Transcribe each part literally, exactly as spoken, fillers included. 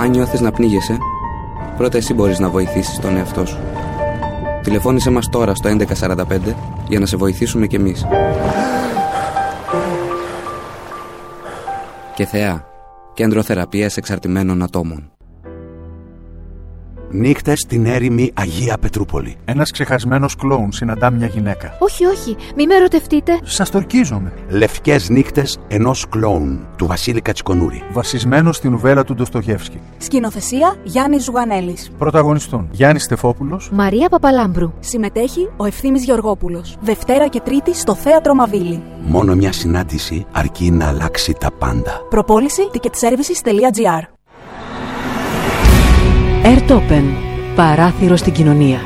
Αν νιώθεις να πνίγεσαι, πρώτα εσύ μπορείς να βοηθήσεις τον εαυτό σου. Τηλεφώνησέ μας τώρα στο έντεκα σαράντα πέντε για να σε βοηθήσουμε κι εμείς. Και Θεά, κέντρο θεραπείας εξαρτημένων ατόμων. Νύχτες στην έρημη Αγία Πετρούπολη. Ένας ξεχασμένος κλόουν συναντά μια γυναίκα. Όχι, όχι, μη με ερωτευτείτε. Σας τορκίζομαι. Λευκές νύχτες ενός κλόουν του Βασίλη Κατσικονούρη. Βασισμένο στην νουβέλα του Ντοστογεύσκη. Σκηνοθεσία Γιάννης Ζουγανέλης. Πρωταγωνιστούν Γιάννης Στεφόπουλος, Μαρία Παπαλάμπρου. Συμμετέχει ο Ευθύμης Γεωργόπουλος. Δευτέρα και Τρίτη στο Θέατρο Μαβίλη. Μόνο μια συνάντηση αρκεί να αλλάξει τα πάντα. Προπόληση ticket services τελεία τζι άρ. Airtopen. Παράθυρο στην κοινωνία.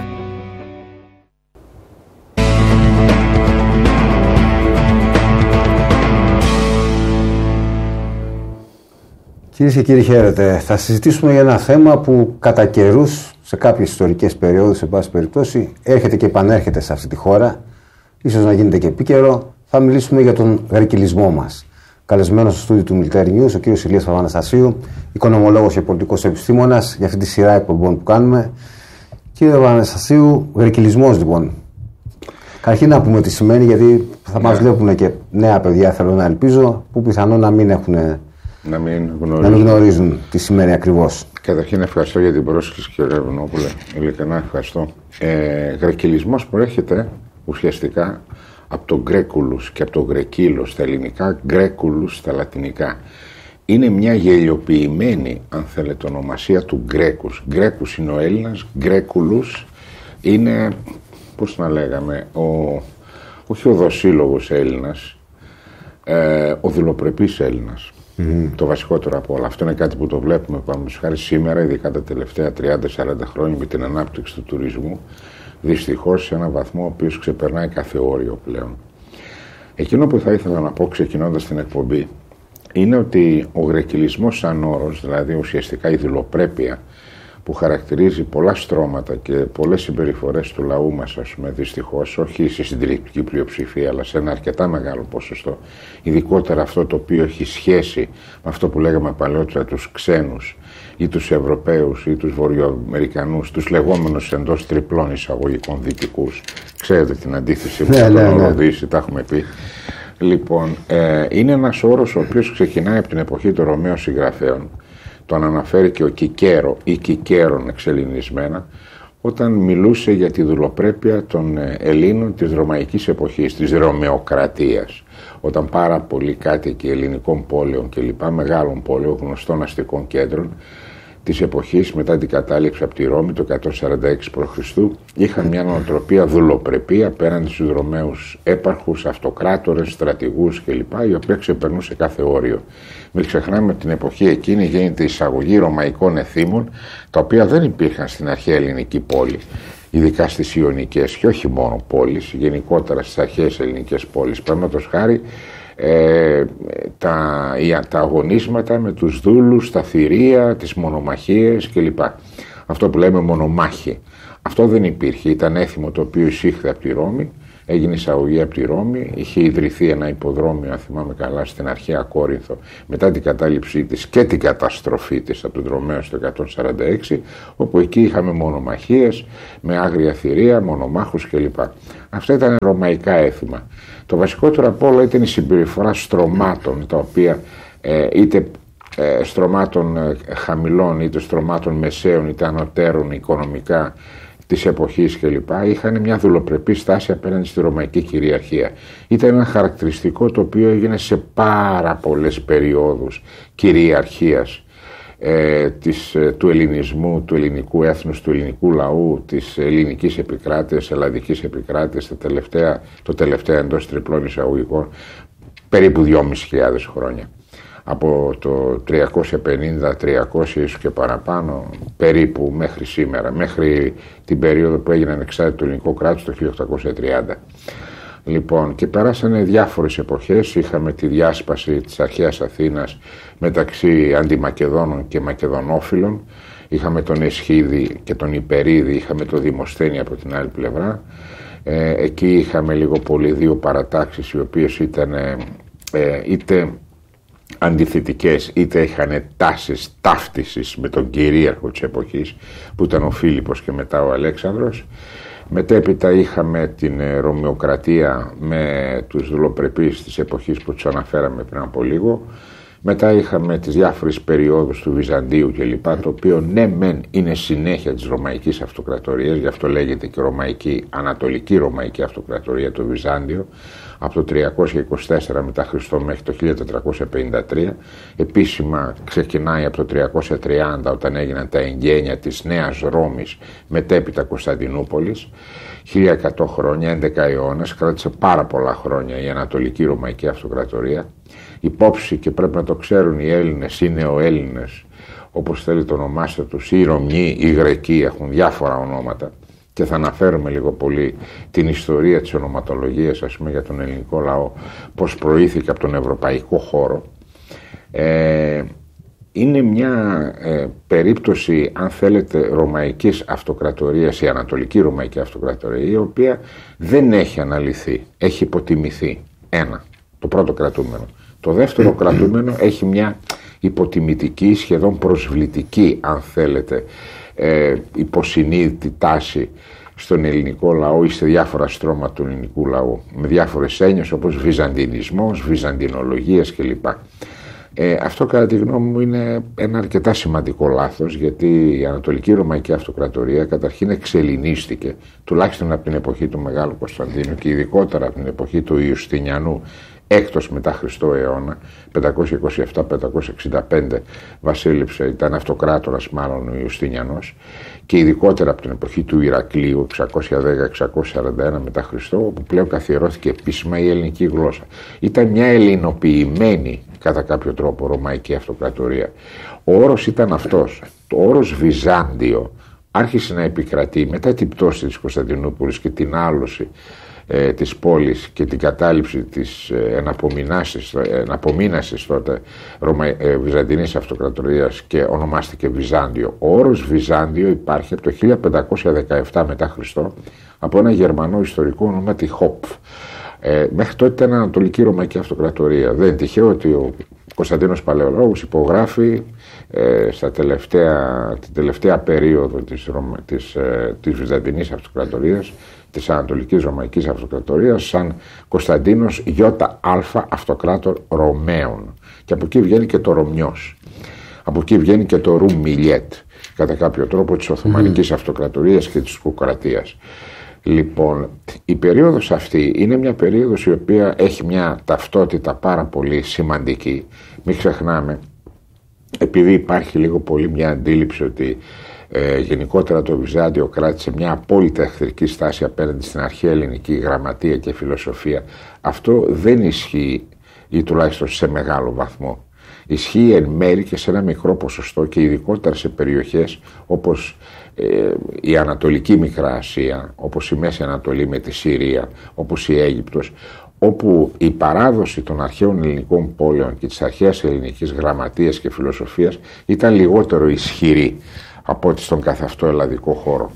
Κυρίες και κύριοι, χαίρετε. Θα συζητήσουμε για ένα θέμα που κατά καιρούς, σε κάποιες ιστορικές περιόδους, σε πάση περιπτώσει, έρχεται και επανέρχεται σε αυτή τη χώρα. Ίσως να γίνεται και επίκαιρο. Θα μιλήσουμε για τον γρικυλισμό μας. Καλεσμένος στο στούντιο του Military News, ο κύριος Ηλίας Παπαναστασίου, οικονομολόγος και πολιτικός επιστήμονας, για αυτή τη σειρά εκπομπών που κάνουμε. Κύριε Παπαναστασίου, γρικυλισμός λοιπόν. Καταρχήν να πούμε τι σημαίνει, γιατί θα μας βλέπουν και νέα παιδιά, θέλω να ελπίζω, που πιθανόν να μην έχουν. Να μην γνωρίζουν, να μην γνωρίζουν τι σημαίνει ακριβώς. Καταρχήν ευχαριστώ για την πρόσκληση, κύριε Ρευνόπουλε. Ειλικρινά ευχαριστώ. Ε, γρεκυλισμός προέρχεται ουσιαστικά από το γκρέκουλους και από το γκρεκύλο στα ελληνικά, γκρέκουλους στα λατινικά. Είναι μια γελιοποιημένη, αν θέλετε, ονομασία του γκρέκους. Γκρέκους είναι ο Έλληνας, γκρέκουλους είναι, πώς να λέγαμε, ο, όχι ο δοσύλλογος Έλληνας, ε, ο δουλοπρεπής Έλληνας. Mm. Το βασικότερο από όλα. Αυτό είναι κάτι που το βλέπουμε πάνω χάρη σήμερα, ειδικά τα τελευταία τριάντα σαράντα χρόνια με την ανάπτυξη του τουρισμού. Δυστυχώς σε έναν βαθμό ο οποίος ξεπερνάει κάθε όριο πλέον. Εκείνο που θα ήθελα να πω ξεκινώντας την εκπομπή είναι ότι ο γρεκυλισμός σαν όρος, δηλαδή ουσιαστικά η δηλοπρέπεια που χαρακτηρίζει πολλά στρώματα και πολλές συμπεριφορές του λαού μας, ας πούμε, δυστυχώς, όχι σε συντριπτική πλειοψηφία, αλλά σε ένα αρκετά μεγάλο ποσοστό, ειδικότερα αυτό το οποίο έχει σχέση με αυτό που λέγαμε παλαιότερα τους ξένους ή τους Ευρωπαίους ή τους Βορειοαμερικανούς, τους λεγόμενους εντός τριπλών εισαγωγικών δυτικούς. Ξέρετε την αντίθεση που ναι, ναι, ναι. Δύση, τα έχουμε πει. Λοιπόν, ε, είναι ένας όρος ο οποίος ξεκινάει από την εποχή των Ρωμαίων συγγραφέων. Τον αναφέρει και ο Κικέρο ή Κικέρον εξελληνισμένα, όταν μιλούσε για τη δουλοπρέπεια των Ελλήνων της Ρωμαϊκής εποχής, της Ρωμαιοκρατίας. Όταν πάρα πολλοί κάτοικοι ελληνικών πόλεων και λοιπά, μεγάλων πόλεων, γνωστών αστικών κέντρων της εποχής μετά την κατάληψη από τη Ρώμη το εκατόν σαράντα έξι π.Χ. είχαν μια νοοτροπία δουλοπρεπή απέναντι στους Ρωμαίους έπαρχους, αυτοκράτορες, στρατηγούς κλπ. Η οποία ξεπερνούσε κάθε όριο. Μην ξεχνάμε ότι την εποχή εκείνη γίνεται η εισαγωγή ρωμαϊκών εθήμων, τα οποία δεν υπήρχαν στην αρχαία ελληνική πόλη. Ειδικά στις Ιωνικές και όχι μόνο πόλεις, γενικότερα στις αρχαίες ελληνικές πόλεις. Παραδείγματος χάρη, Ε, τα, τα αγωνίσματα με τους δούλους, τα θηρία, τις μονομαχίες κλπ. Αυτό που λέμε μονομάχη. Αυτό δεν υπήρχε. Ήταν έθιμο το οποίο εισήχθη από τη Ρώμη, έγινε εισαγωγή από τη Ρώμη, είχε ιδρυθεί ένα υποδρόμιο, αν θυμάμαι καλά, στην αρχαία Κόρινθο, μετά την κατάληψή της και την καταστροφή της από τους Ρωμαίους το εκατόν σαράντα έξι, όπου εκεί είχαμε μονομαχίες με άγρια θηρία, μονομάχους κλπ. Αυτά ήταν ρωμαϊκά έθιμα. Το βασικότερο από όλα ήταν η συμπεριφορά στρωμάτων, τα οποία ε, είτε ε, στρωμάτων ε, χαμηλών, είτε στρωμάτων μεσαίων, είτε ανωτέρων οικονομικά της εποχής κλπ. Είχαν μια δουλοπρεπή στάση απέναντι στη ρωμαϊκή κυριαρχία. Ήταν ένα χαρακτηριστικό το οποίο έγινε σε πάρα πολλές περιόδους κυριαρχίας ε, της, ε, του ελληνισμού, του ελληνικού έθνους, του ελληνικού λαού, της ελληνικής επικράτειας, ελλαδικής επικράτειας, τα τελευταία, το τελευταίο εντός τριπλών εισαγωγικών, περίπου δυόμισι χιλιάδες χρόνια. Από το τριακόσια πενήντα τριακόσια ίσως και παραπάνω, περίπου μέχρι σήμερα, μέχρι την περίοδο που έγινε ανεξάρτητο το ελληνικό κράτος το χίλια οκτακόσια τριάντα. Λοιπόν, και περάσανε διάφορες εποχές. Είχαμε τη διάσπαση της αρχαίας Αθήνας μεταξύ αντιμακεδόνων και μακεδονόφιλων. Είχαμε τον Εσχίδη και τον Υπερίδη, είχαμε το Δημοσθένη από την άλλη πλευρά. Ε, εκεί είχαμε λίγο πολύ δύο παρατάξεις, οι οποίες ήταν ε, είτε αντιθετικές, είτε είχαν τάσεις ταύτισης με τον κυρίαρχο της εποχής που ήταν ο Φίλιππος και μετά ο Αλέξανδρος. Μετέπειτα είχαμε την Ρωμαιοκρατία με τους δουλοπρεπείς της εποχής που τους αναφέραμε πριν από λίγο. Μετά είχαμε τις διάφορες περιόδους του Βυζαντίου κλπ, το οποίο ναι μεν είναι συνέχεια της Ρωμαϊκής Αυτοκρατορίας, γι' αυτό λέγεται και Ρωμαϊκή, Ανατολική Ρωμαϊκή Αυτοκρατορία το Βυζάντιο, από το τριακόσια είκοσι τέσσερα μετά Χριστό μέχρι το χίλια τετρακόσια πενήντα τρία. Επίσημα ξεκινάει από το τριακόσια τριάντα όταν έγιναν τα εγγένεια της Νέας Ρώμης, μετέπειτα Κωνσταντινούπολης. χίλια εκατό χρόνια, έντεκα αιώνες, κράτησε πάρα πολλά χρόνια η Ανατολική Ρωμαϊκή Αυτοκρατορία. Υπόψη, και πρέπει να το ξέρουν οι Έλληνες, οι νεοέλληνες, όπως θέλει το ονομάστε τους, οι Ρωμιοί, οι Γρεκοί, έχουν διάφορα ονόματα και θα αναφέρουμε λίγο πολύ την ιστορία της ονοματολογίας, ας πούμε, για τον ελληνικό λαό, πώς προήθηκε από τον ευρωπαϊκό χώρο. Ε, είναι μια ε, περίπτωση, αν θέλετε, Ρωμαϊκής Αυτοκρατορίας, η Ανατολική Ρωμαϊκή Αυτοκρατορία, η οποία δεν έχει αναλυθεί, έχει υποτιμηθεί. Ένα, το πρώτο κρατούμενο. Το δεύτερο κρατούμενο έχει μια υποτιμητική, σχεδόν προσβλητική, αν θέλετε, ε, υποσυνείδητη τάση στον ελληνικό λαό ή σε διάφορα στρώματα του ελληνικού λαού, με διάφορες έννοιες όπως βυζαντινισμός, βυζαντινολογίας κλπ. Ε, αυτό κατά τη γνώμη μου είναι ένα αρκετά σημαντικό λάθος, γιατί η Ανατολική Ρωμαϊκή Αυτοκρατορία καταρχήν εξελληνίστηκε, τουλάχιστον από την εποχή του Μεγάλου Κωνσταντίνου και ειδικότερα από την εποχή του Ιουστινιανού, έκτος μετά Χριστό αιώνα, πεντακόσια είκοσι επτά με πεντακόσια εξήντα πέντε βασίλεψε, ήταν αυτοκράτορας μάλλον ο Ιουστινιανός, και ειδικότερα από την εποχή του Ηρακλείου, εξακόσια δέκα με εξακόσια σαράντα ένα μετά Χριστό, όπου πλέον καθιερώθηκε επίσημα η ελληνική γλώσσα. Ήταν μια ελληνοποιημένη κατά κάποιο τρόπο Ρωμαϊκή Αυτοκρατορία. Ο όρος ήταν αυτός. Το όρος Βυζάντιο άρχισε να επικρατεί μετά την πτώση της Κωνσταντινούπολης και την άλωση ε, της πόλης και την κατάληψη της ε, εναπομείνασης τότε Ρωμα, ε, Βυζαντινής Αυτοκρατορίας και ονομάστηκε Βυζάντιο. Ο όρος Βυζάντιο υπάρχει από το χίλια πεντακόσια δεκαεπτά μετά Χριστό από ένα γερμανό ιστορικό ονόματι Χόπφ. Ε, μέχρι τότε ήταν Ανατολική Ρωμαϊκή Αυτοκρατορία. Δεν είναι τυχαίο ότι ο Κωνσταντίνος Παλαιολόγος υπογράφει ε, στα τελευταία, την τελευταία περίοδο της, Ρωμα, της, ε, της Βυζαντινής Αυτοκρατορίας, της Ανατολικής Ρωμαϊκής Αυτοκρατορίας, σαν Κωνσταντίνος Ιώτα Αλφα Αυτοκράτορ Ρωμαίων. Και από εκεί βγαίνει και το Ρωμιός. Από εκεί βγαίνει και το Ρουμιλιέτ, κατά κάποιο τρόπο, της Οθωμανικής mm. Αυτοκρατορίας και της Τουρκοκρατίας. Λοιπόν, η περίοδος αυτή είναι μια περίοδος η οποία έχει μια ταυτότητα πάρα πολύ σημαντική. Μην ξεχνάμε, επειδή υπάρχει λίγο πολύ μια αντίληψη ότι ε, γενικότερα το Βυζάντιο κράτησε μια απόλυτα εχθρική στάση απέναντι στην αρχαία ελληνική γραμματεία και φιλοσοφία, αυτό δεν ισχύει, ή τουλάχιστον σε μεγάλο βαθμό. Ισχύει εν μέρη και σε ένα μικρό ποσοστό και ειδικότερα σε περιοχές όπως ε, η Ανατολική Μικρά Ασία, όπως η Μέση Ανατολή με τη Συρία, όπως η Αίγυπτος, όπου η παράδοση των αρχαίων ελληνικών πόλεων και της αρχαίας ελληνικής γραμματείας και φιλοσοφίας ήταν λιγότερο ισχυρή από ό,τι στον καθ' αυτό ελλαδικό χώρο.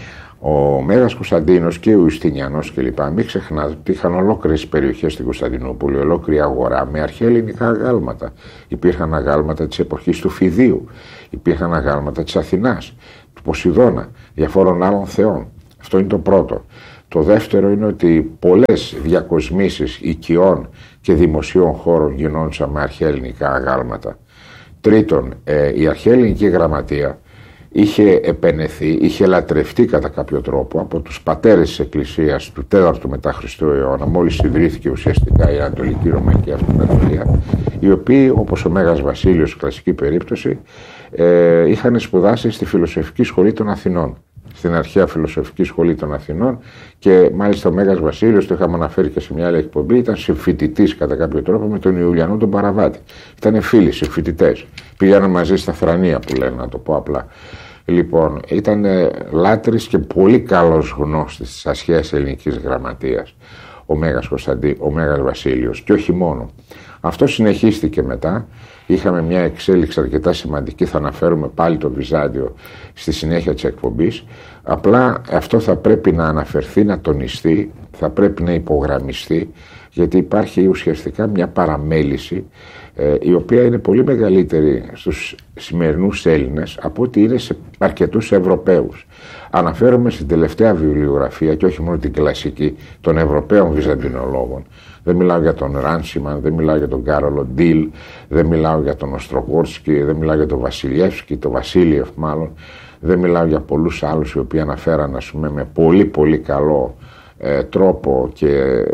Ο Μέγας Κωνσταντίνος και ο Ιουστινιανός κλπ. Μην ξεχνάτε ότι είχαν ολόκληρες περιοχές στην Κωνσταντινούπολη, ολόκληρη αγορά με αρχαία ελληνικά αγάλματα. Υπήρχαν αγάλματα της εποχής του Φιδίου, υπήρχαν αγάλματα της Αθηνάς, του Ποσειδώνα, διαφόρων άλλων θεών. Αυτό είναι το πρώτο. Το δεύτερο είναι ότι πολλές διακοσμήσεις οικειών και δημοσίων χώρων γινόντουσαν με αρχαία ελληνικά αγάλματα. Τρίτον, ε, η αρχαία ελληνική γραμματεία είχε επενεθεί, είχε λατρευτεί κατά κάποιο τρόπο από τους πατέρες της Εκκλησίας του τέταρτου μετά Χριστού αιώνα, μόλις ιδρύθηκε ουσιαστικά η Ανατολική Ρωμαϊκή Αυτοκρατορία, οι οποίοι, όπως ο Μέγας Βασίλειος, κλασική περίπτωση, ε, είχαν σπουδάσει στη Φιλοσοφική Σχολή των Αθηνών, στην αρχαία Φιλοσοφική Σχολή των Αθηνών, και μάλιστα ο Μέγας Βασίλειος, το είχαμε αναφέρει και σε μια άλλη εκπομπή, ήταν συμφοιτητής κατά κάποιο τρόπο με τον Ιουλιανό τον Παραβάτη. Ήταν φίλοι, συμφοιτητές. Πήγαιναν μαζί στα Θρανία, που λένε, να το πω απλά. Λοιπόν, ήταν λάτρης και πολύ καλός γνώστης της αρχαίας ελληνικής γραμματείας ο Μέγας, Κωνσταντί, ο Μέγας Βασίλειος, και όχι μόνο. Αυτό συνεχίστηκε μετά. Είχαμε μια εξέλιξη αρκετά σημαντική, θα αναφέρουμε πάλι το Βυζάντιο στη συνέχεια της εκπομπής. Απλά αυτό θα πρέπει να αναφερθεί, να τονιστεί, θα πρέπει να υπογραμμιστεί, γιατί υπάρχει ουσιαστικά μια παραμέληση ε, η οποία είναι πολύ μεγαλύτερη στους σημερινούς Έλληνες από ότι είναι σε αρκετούς Ευρωπαίους. Αναφέρομαι στην τελευταία βιβλιογραφία και όχι μόνο την κλασική των Ευρωπαίων Βυζαντινολόγων. Δεν μιλάω για τον Ράνσιμαν, δεν μιλάω για τον Κάρολο Ντίλ, δεν μιλάω για τον Οστρογόρσκι, δεν μιλάω για τον Βασιλιεύσκι, τον Βασίλειεφ μάλλον, δεν μιλάω για πολλούς άλλους οι οποίοι αναφέραν, ας πούμε, με πολύ πολύ καλό ε, τρόπο και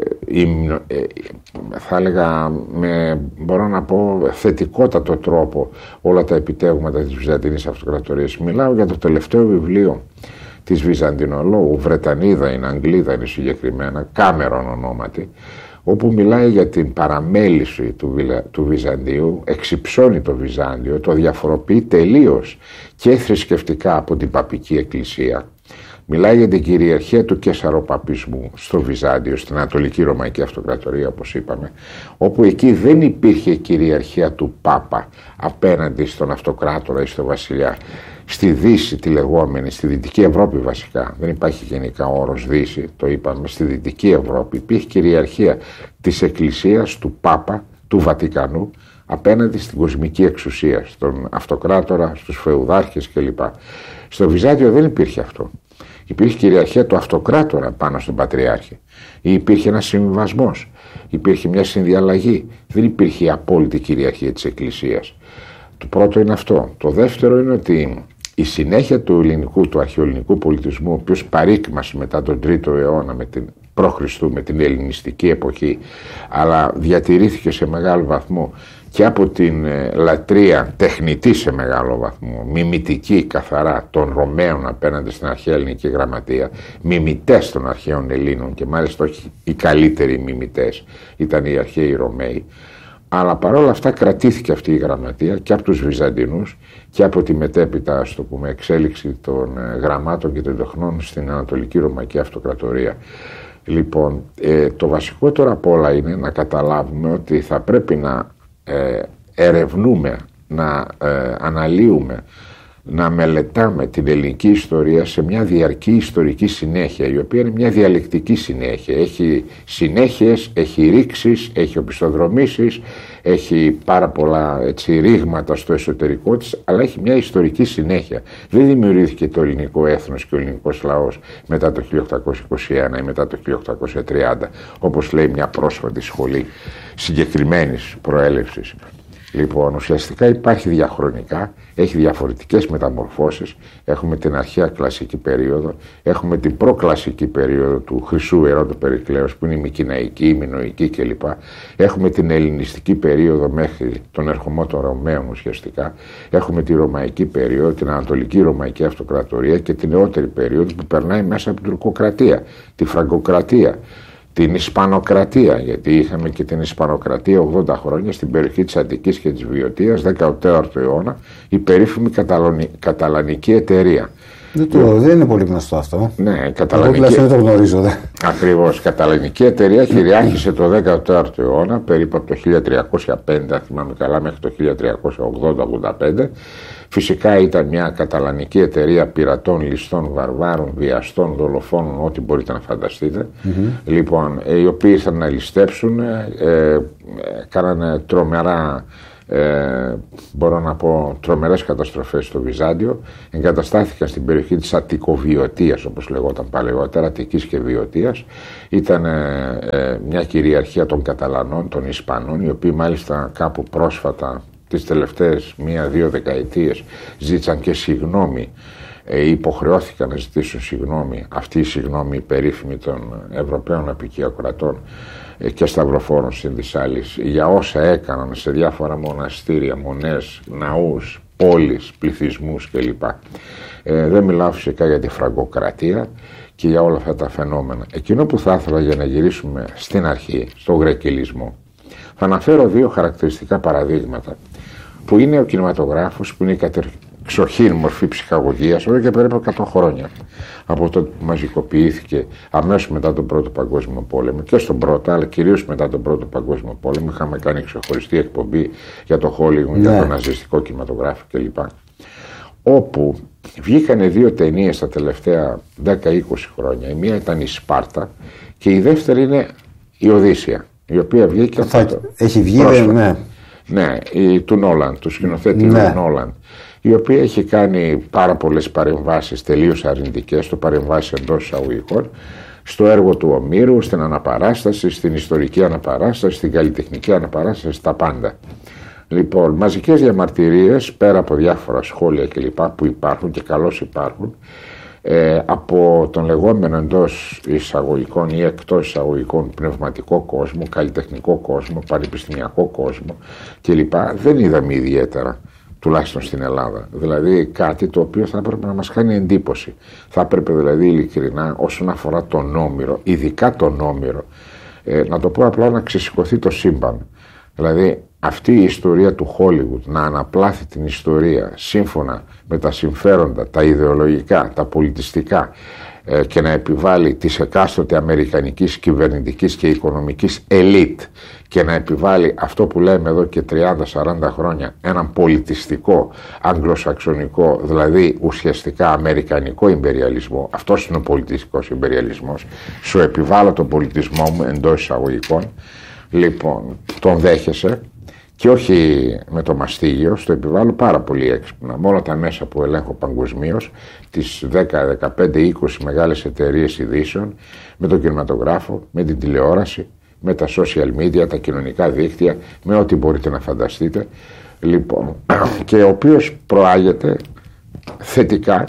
ε, ε, θα έλεγα με, μπορώ να πω, θετικότατο τρόπο όλα τα επιτεύγματα της Βυζαντινής Αυτοκρατορίας. Μιλάω για το τελευταίο βιβλίο της Βυζαντινολόγου, Βρετανίδα είναι, Αγγλίδα είναι συγκεκριμένα, Κάμερον ονόματι, όπου μιλάει για την παραμέληση του, του Βυζαντίου, εξυψώνει το Βυζάντιο, το διαφοροποιεί τελείως και θρησκευτικά από την Παπική Εκκλησία. Μιλάει για την κυριαρχία του Κεσαροπαπισμού στο Βυζάντιο, στην Ανατολική Ρωμαϊκή Αυτοκρατορία, όπως είπαμε, όπου εκεί δεν υπήρχε κυριαρχία του Πάπα απέναντι στον Αυτοκράτορα ή στον Βασιλιά. Στη Δύση τη λεγόμενη, στη Δυτική Ευρώπη βασικά, δεν υπάρχει γενικά όρος Δύση, το είπαμε, στη Δυτική Ευρώπη υπήρχε κυριαρχία της Εκκλησίας, του Πάπα, του Βατικανού, απέναντι στην κοσμική εξουσία, στον Αυτοκράτορα, στους Φεουδάρχες κλπ. Στο Βυζάντιο δεν υπήρχε αυτό. Υπήρχε κυριαρχία του Αυτοκράτορα πάνω στον Πατριάρχη. Ή υπήρχε ένας συμβιβασμός, υπήρχε μια συνδιαλλαγή. Δεν υπήρχε η απόλυτη κυριαρχία της Εκκλησίας. Το πρώτο είναι αυτό. Το δεύτερο είναι ότι η συνέχεια του ελληνικού, του αρχαιοελληνικού πολιτισμού, ο οποίος παρήκμασε μετά τον τρίτο αιώνα με την π.Χ. με την ελληνιστική εποχή, αλλά διατηρήθηκε σε μεγάλο βαθμό και από την λατρεία τεχνητή σε μεγάλο βαθμό, μιμητική καθαρά των Ρωμαίων απέναντι στην αρχαία ελληνική γραμματεία, μιμητές των αρχαίων Ελλήνων και μάλιστα όχι οι καλύτεροι μιμητές ήταν οι αρχαίοι Ρωμαίοι. Αλλά παρόλα αυτά κρατήθηκε αυτή η γραμματεία και από τους Βυζαντινούς και από τη μετέπειτα, ας το πούμε, εξέλιξη των γραμμάτων και των τεχνών στην Ανατολική Ρωμαϊκή Αυτοκρατορία. Λοιπόν, ε, το βασικό τώρα απ' όλα είναι να καταλάβουμε ότι θα πρέπει να ε, ερευνούμε, να ε, αναλύουμε, να μελετάμε την ελληνική ιστορία σε μια διαρκή ιστορική συνέχεια, η οποία είναι μια διαλεκτική συνέχεια. Έχει συνέχειες, έχει ρήξεις, έχει οπισθοδρομήσεις, έχει πάρα πολλά έτσι, ρήγματα στο εσωτερικό της, αλλά έχει μια ιστορική συνέχεια. Δεν δημιουργήθηκε το ελληνικό έθνος και ο ελληνικός λαός μετά το χίλια οκτακόσια είκοσι ένα ή μετά το χίλια οκτακόσια τριάντα, όπως λέει μια πρόσφατη σχολή συγκεκριμένης προέλευσης. Λοιπόν, ουσιαστικά υπάρχει διαχρονικά, έχει διαφορετικές μεταμορφώσεις. Έχουμε την αρχαία κλασική περίοδο, έχουμε την προκλασική περίοδο του Χρυσού Ερώτου Περικλέους, που είναι η Μικηναϊκή, η Μινωική κλπ. Έχουμε την ελληνιστική περίοδο μέχρι τον ερχομό των Ρωμαίων ουσιαστικά. Έχουμε τη Ρωμαϊκή περίοδο, την Ανατολική Ρωμαϊκή Αυτοκρατορία και την νεότερη περίοδο που περνάει μέσα από την Τουρκοκρατία, τη Φραγκοκρατία, την Ισπανοκρατία, γιατί είχαμε και την Ισπανοκρατία ογδόντα χρόνια στην περιοχή της Αττικής και της Βιωτίας, δεκατέταρτο αιώνα, η περίφημη Καταλωνι... Καταλανική εταιρεία. Δεν, το, δεν είναι πολύ γνωστό αυτό. Ναι, η Καταλανική... Εγώ δεν το γνωρίζω. Δε. Ακριβώς. Η Καταλανική εταιρεία κυριάρχησε το δεκατέταρτο αιώνα, περίπου από το χίλια τριακόσια πέντε, αν θυμάμαι καλά, μέχρι το χίλια τριακόσια ογδόντα ογδόντα πέντε. Φυσικά ήταν μια καταλανική εταιρεία πειρατών, ληστών, βαρβάρων, βιαστών, δολοφόνων, ό,τι μπορείτε να φανταστείτε. Mm-hmm. Λοιπόν, οι οποίοι ήρθαν να ληστέψουν, ε, ε, κάνανε τρομερά, ε, μπορώ να πω, τρομερές καταστροφές στο Βυζάντιο. Εγκαταστάθηκαν στην περιοχή της Αττικοβιωτίας, όπως λεγόταν παλαιότερα, Αττικής και Βιωτίας. Ήταν ε, ε, μια κυριαρχία των Καταλανών, των Ισπανών, οι οποίοι μάλιστα κάπου πρόσφατα, τις τελευταίες μία-δύο δεκαετίες, ζήτησαν και συγγνώμη, ε, υποχρεώθηκαν να ζητήσουν συγγνώμη, αυτή η συγγνώμη περίφημη των Ευρωπαίων Απικιοκρατών ε, και Σταυροφόρων συν της άλλης, για όσα έκαναν σε διάφορα μοναστήρια, μονές, ναούς, πόλεις, πληθυσμούς κλπ. Ε, δεν μιλάω φυσικά για τη Φραγκοκρατία και για όλα αυτά τα φαινόμενα. Εκείνο που θα ήθελα, για να γυρίσουμε στην αρχή, στο γρεκυλισμό, θα αναφέρω δύο χαρακτηριστικά παραδείγματα, που είναι ο κινηματογράφος, που είναι η κατεξοχήν μορφή ψυχαγωγίας εδώ και περίπου εκατό χρόνια, από τότε που μαζικοποιήθηκε αμέσως μετά τον Πρώτο Παγκόσμιο Πόλεμο, και στον Πρώτο, αλλά κυρίως μετά τον Πρώτο Παγκόσμιο Πόλεμο. Είχαμε κάνει ξεχωριστή εκπομπή για το Hollywood, ναι, για το ναζιστικό κινηματογράφο κλπ. Όπου βγήκανε δύο ταινίες τα τελευταία δέκα είκοσι χρόνια. Η μία ήταν η Σπάρτα και η δεύτερη είναι η Οδύσσεια, η οποία βγήκε. Θα... Έχει βγει, ναι. Ναι, η, του Νόλαντ, του σκηνοθέτη ναι. του Νόλαντ, η οποία έχει κάνει πάρα πολλές παρεμβάσεις τελείως αρνητικές, το παρεμβάσεις εντός εισαγωγικών, στο έργο του Ομήρου, στην αναπαράσταση, στην ιστορική αναπαράσταση, στην καλλιτεχνική αναπαράσταση, στα πάντα. Λοιπόν, μαζικές διαμαρτυρίες, πέρα από διάφορα σχόλια κλπ. Που υπάρχουν και καλώς υπάρχουν, ε, από τον λεγόμενο εντός εισαγωγικών ή εκτός εισαγωγικών πνευματικό κόσμο, καλλιτεχνικό κόσμο, πανεπιστημιακό κόσμο κλπ. Δεν είδαμε ιδιαίτερα, τουλάχιστον στην Ελλάδα. Δηλαδή κάτι το οποίο θα έπρεπε να μας κάνει εντύπωση. Θα έπρεπε δηλαδή ειλικρινά όσον αφορά τον Όμηρο, ειδικά τον Όμηρο, ε, να το πω απλά, να ξεσηκωθεί το σύμπαν. Δηλαδή αυτή η ιστορία του Hollywood να αναπλάθει την ιστορία σύμφωνα με τα συμφέροντα, τα ιδεολογικά, τα πολιτιστικά ε, και να επιβάλλει της εκάστοτε αμερικανικής κυβερνητικής και οικονομικής ελίτ και να επιβάλλει αυτό που λέμε εδώ και τριάντα σαράντα χρόνια, έναν πολιτιστικό, αγγλοσαξονικό, δηλαδή ουσιαστικά αμερικανικό ιμπεριαλισμό. Αυτός είναι ο πολιτιστικός ιμπεριαλισμός. Σου επιβάλλω τον πολιτισμό μου εντός εισαγωγικών. Λοιπόν, τον δέχεσαι και όχι με το μαστίγιο, στο επιβάλλω πάρα πολύ έξυπνα. Με όλα τα μέσα που ελέγχω παγκοσμίως, τις δέκα, δεκαπέντε, είκοσι μεγάλες εταιρείες ειδήσεων, με τον κινηματογράφο, με την τηλεόραση, με τα social media, τα κοινωνικά δίκτυα, με ό,τι μπορείτε να φανταστείτε. Λοιπόν, και ο οποίος προάγεται θετικά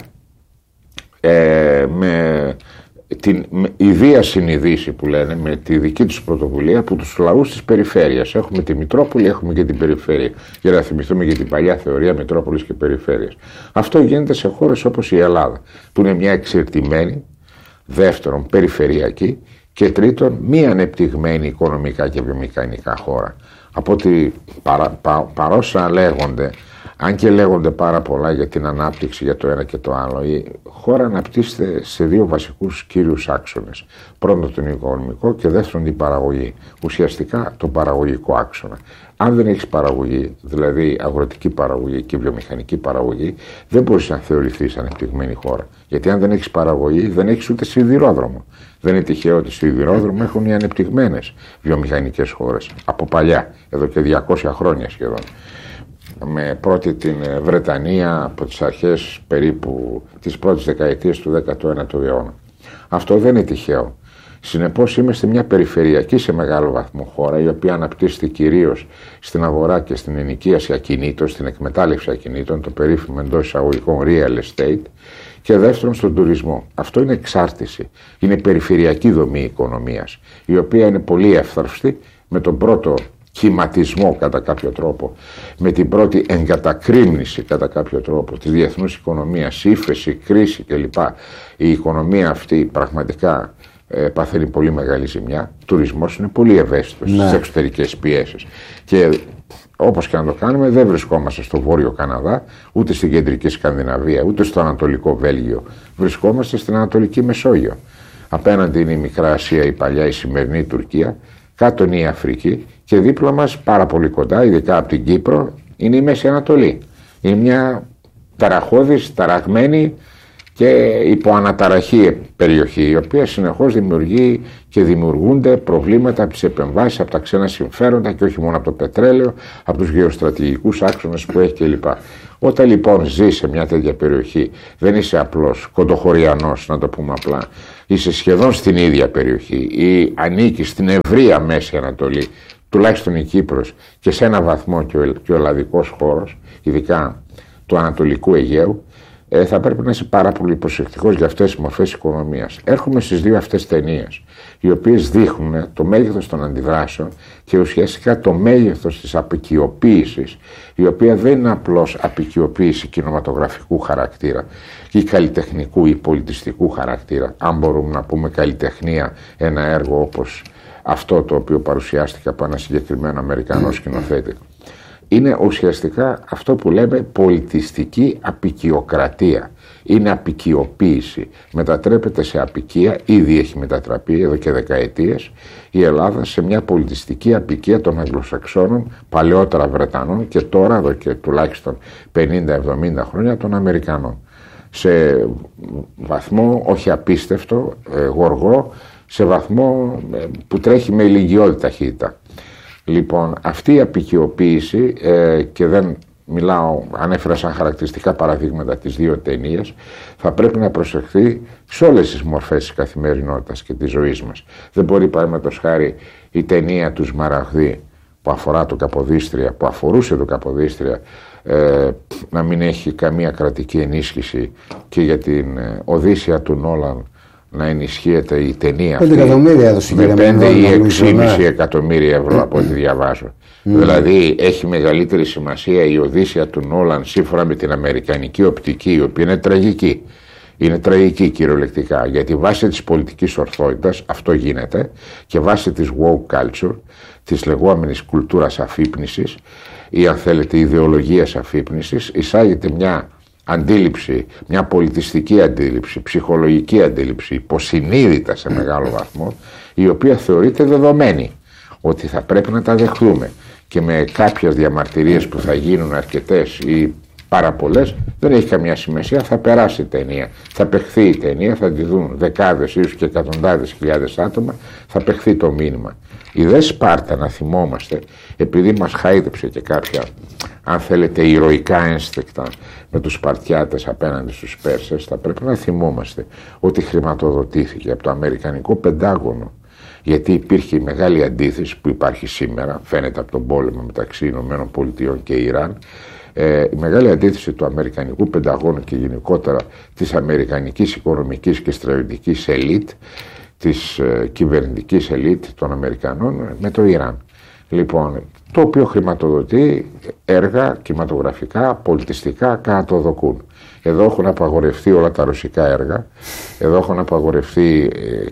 ε, με την ιδία συνειδήση που λένε, με τη δική τους πρωτοβουλία από τους λαούς της περιφέρειας. Έχουμε τη Μητρόπολη, έχουμε και την περιφέρεια. Για να θυμηθούμε και την παλιά θεωρία Μητρόπολης και περιφέρειας. Αυτό γίνεται σε χώρες όπως η Ελλάδα, που είναι μια εξερτημένη, δεύτερον περιφερειακή και τρίτον μη ανεπτυγμένη οικονομικά και βιομηχανικά χώρα. Από ότι παρά, πα, παρόσα λέγονται, αν και λέγονται πάρα πολλά για την ανάπτυξη, για το ένα και το άλλο, η χώρα αναπτύσσεται σε δύο βασικούς κύριους άξονες. Πρώτον τον οικονομικό και δεύτερον την παραγωγή. Ουσιαστικά τον παραγωγικό άξονα. Αν δεν έχεις παραγωγή, δηλαδή αγροτική παραγωγή και βιομηχανική παραγωγή, δεν μπορείς να θεωρηθείς ανεπτυγμένη χώρα. Γιατί αν δεν έχεις παραγωγή, δεν έχεις ούτε σιδηρόδρομο. Δεν είναι τυχαίο ότι σιδηρόδρομο έχουν οι ανεπτυγμένες βιομηχανικές χώρες. Από παλιά, εδώ και διακόσια χρόνια σχεδόν. Με πρώτη την Βρετανία από τις αρχές περίπου της πρώτης δεκαετίας του δέκατου ένατου αιώνα. Αυτό δεν είναι τυχαίο. Συνεπώς είμαστε μια περιφερειακή σε μεγάλο βαθμό χώρα, η οποία αναπτύσσεται κυρίως στην αγορά και στην ενοικίαση ακινήτων, στην εκμετάλλευση ακινήτων, το περίφημο εντός εισαγωγικών real estate, και δεύτερον στον τουρισμό. Αυτό είναι εξάρτηση. Είναι περιφερειακή δομή οικονομίας, η οποία είναι πολύ εύθραυστη με τον πρώτο κυματισμό κατά κάποιο τρόπο, με την πρώτη εγκατακρίμνηση κατά κάποιο τρόπο της διεθνούς οικονομίας, ύφεση, κρίση κλπ. Η οικονομία αυτή πραγματικά ε, παθαίνει πολύ μεγάλη ζημιά. Ο τουρισμός είναι πολύ ευαίσθητος ναι. στις εξωτερικές πιέσεις. Και όπως και να το κάνουμε, δεν βρισκόμαστε στο Βόρειο Καναδά, ούτε στην Κεντρική Σκανδιναβία, ούτε στο Ανατολικό Βέλγιο. Βρισκόμαστε στην Ανατολική Μεσόγειο. Απέναντι είναι η Μικρά Ασία, η παλιά, η σημερινή Τουρκία, κάτω είναι η Αφρική και δίπλα μας πάρα πολύ κοντά, ειδικά από την Κύπρο, είναι η Μέση Ανατολή. Είναι μια ταραχώδης, ταραγμένη και υποαναταραχή περιοχή, η οποία συνεχώς δημιουργεί και δημιουργούνται προβλήματα από τις επεμβάσεις, από τα ξένα συμφέροντα και όχι μόνο από το πετρέλαιο, από τους γεωστρατηγικούς άξονες που έχει κλπ. Όταν λοιπόν ζεις σε μια τέτοια περιοχή, δεν είσαι απλώς κοντοχωριανός, να το πούμε απλά, είσαι σχεδόν στην ίδια περιοχή ή ανήκεις στην ευρεία Μέση Ανατολή, τουλάχιστον η Κύπρος και σε ένα βαθμό και ο, και ο ελλαδικός χώρος, ειδικά του Ανατολικού Αιγαίου, ε, θα πρέπει να είσαι πάρα πολύ προσεκτικός για αυτές τις μορφές οικονομίας. Έρχομαι στις δύο αυτές ταινίες, οι οποίες δείχνουν το μέγεθος των αντιδράσεων και ουσιαστικά το μέγεθος της απικιοποίησης, η οποία δεν είναι απλώς απικιοποίηση κινηματογραφικού χαρακτήρα ή καλλιτεχνικού ή πολιτιστικού χαρακτήρα, αν μπορούμε να πούμε καλλιτεχνία ένα έργο όπως αυτό το οποίο παρουσιάστηκε από ένα συγκεκριμένο Αμερικανό σκηνοθέτη. Είναι ουσιαστικά αυτό που λέμε πολιτιστική απικιοκρατία. Είναι απικιοποίηση. Μετατρέπεται σε απικία, ήδη έχει μετατραπεί εδώ και δεκαετίες η Ελλάδα σε μια πολιτιστική απικία των Αγγλοσαξώνων, παλαιότερα Βρετανών και τώρα εδώ και τουλάχιστον πενήντα εβδομήντα χρόνια των Αμερικανών. Σε βαθμό όχι απίστευτο, ε, γοργό, σε βαθμό ε, που τρέχει με ηλικιώδη ταχύτητα. Λοιπόν, αυτή η αποικιοποίηση ε, και δεν μιλάω, ανέφερα σαν χαρακτηριστικά παραδείγματα τις δύο ταινίες, θα πρέπει να προσεχθεί σε όλες τις μορφές της καθημερινότητας και της ζωής μας. Δεν μπορεί, παραδείγματος χάρη, η ταινία του Σμαραγδί που αφορά το Καποδίστρια, που αφορούσε το Καποδίστρια, ε, να μην έχει καμία κρατική ενίσχυση, και για την ε, Οδύσσεια του Νόλαν να ενισχύεται η ταινία αυτή με πέντε ή έξι κόμμα πέντε εκατομμύρια ευρώ από ό,τι διαβάζω. Mm. Δηλαδή έχει μεγαλύτερη σημασία η Οδύσσεια του Νόλαν σύμφωνα με την αμερικανική οπτική, η οποία είναι τραγική. Είναι τραγική κυριολεκτικά, γιατί βάσει της πολιτικής ορθότητας αυτό γίνεται και βάσει της woke culture, της λεγόμενης κουλτούρας αφύπνισης ή αν θέλετε ιδεολογίας αφύπνισης, εισάγεται μια αντίληψη, μια πολιτιστική αντίληψη, ψυχολογική αντίληψη, υποσυνείδητα σε μεγάλο βαθμό, η οποία θεωρείται δεδομένη ότι θα πρέπει να τα δεχθούμε, και με κάποιες διαμαρτυρίες που θα γίνουν αρκετές ή πάρα πολλές, δεν έχει καμία σημασία, θα περάσει η ταινία, θα παιχθεί η ταινία, θα τη δουν δεκάδες ίσως και εκατοντάδες χιλιάδες άτομα, θα παιχθεί το μήνυμα. Η δε Σπάρτα, να θυμόμαστε, επειδή μας χάιδεψε και κάποια, αν θέλετε, ηρωικά ένστικτα με τους Σπαρτιάτες απέναντι στους Πέρσες, θα πρέπει να θυμόμαστε ότι χρηματοδοτήθηκε από το Αμερικανικό Πεντάγωνο, γιατί υπήρχε η μεγάλη αντίθεση που υπάρχει σήμερα, φαίνεται από τον πόλεμο μεταξύ Ηνωμένων Πολιτειών και Ιράν, ε, η μεγάλη αντίθεση του Αμερικανικού Πενταγώνου και γενικότερα της Αμερικανικής οικονομικής και στρατιωτικής ελίτ, της ε, κυβερνητικής ελίτ των Αμερικανών με το Ιράν. Λοιπόν, το οποίο χρηματοδοτεί έργα κινηματογραφικά, πολιτιστικά κατά το δοκούν. Εδώ έχουν απαγορευτεί όλα τα ρωσικά έργα, εδώ έχουν απαγορευτεί ε,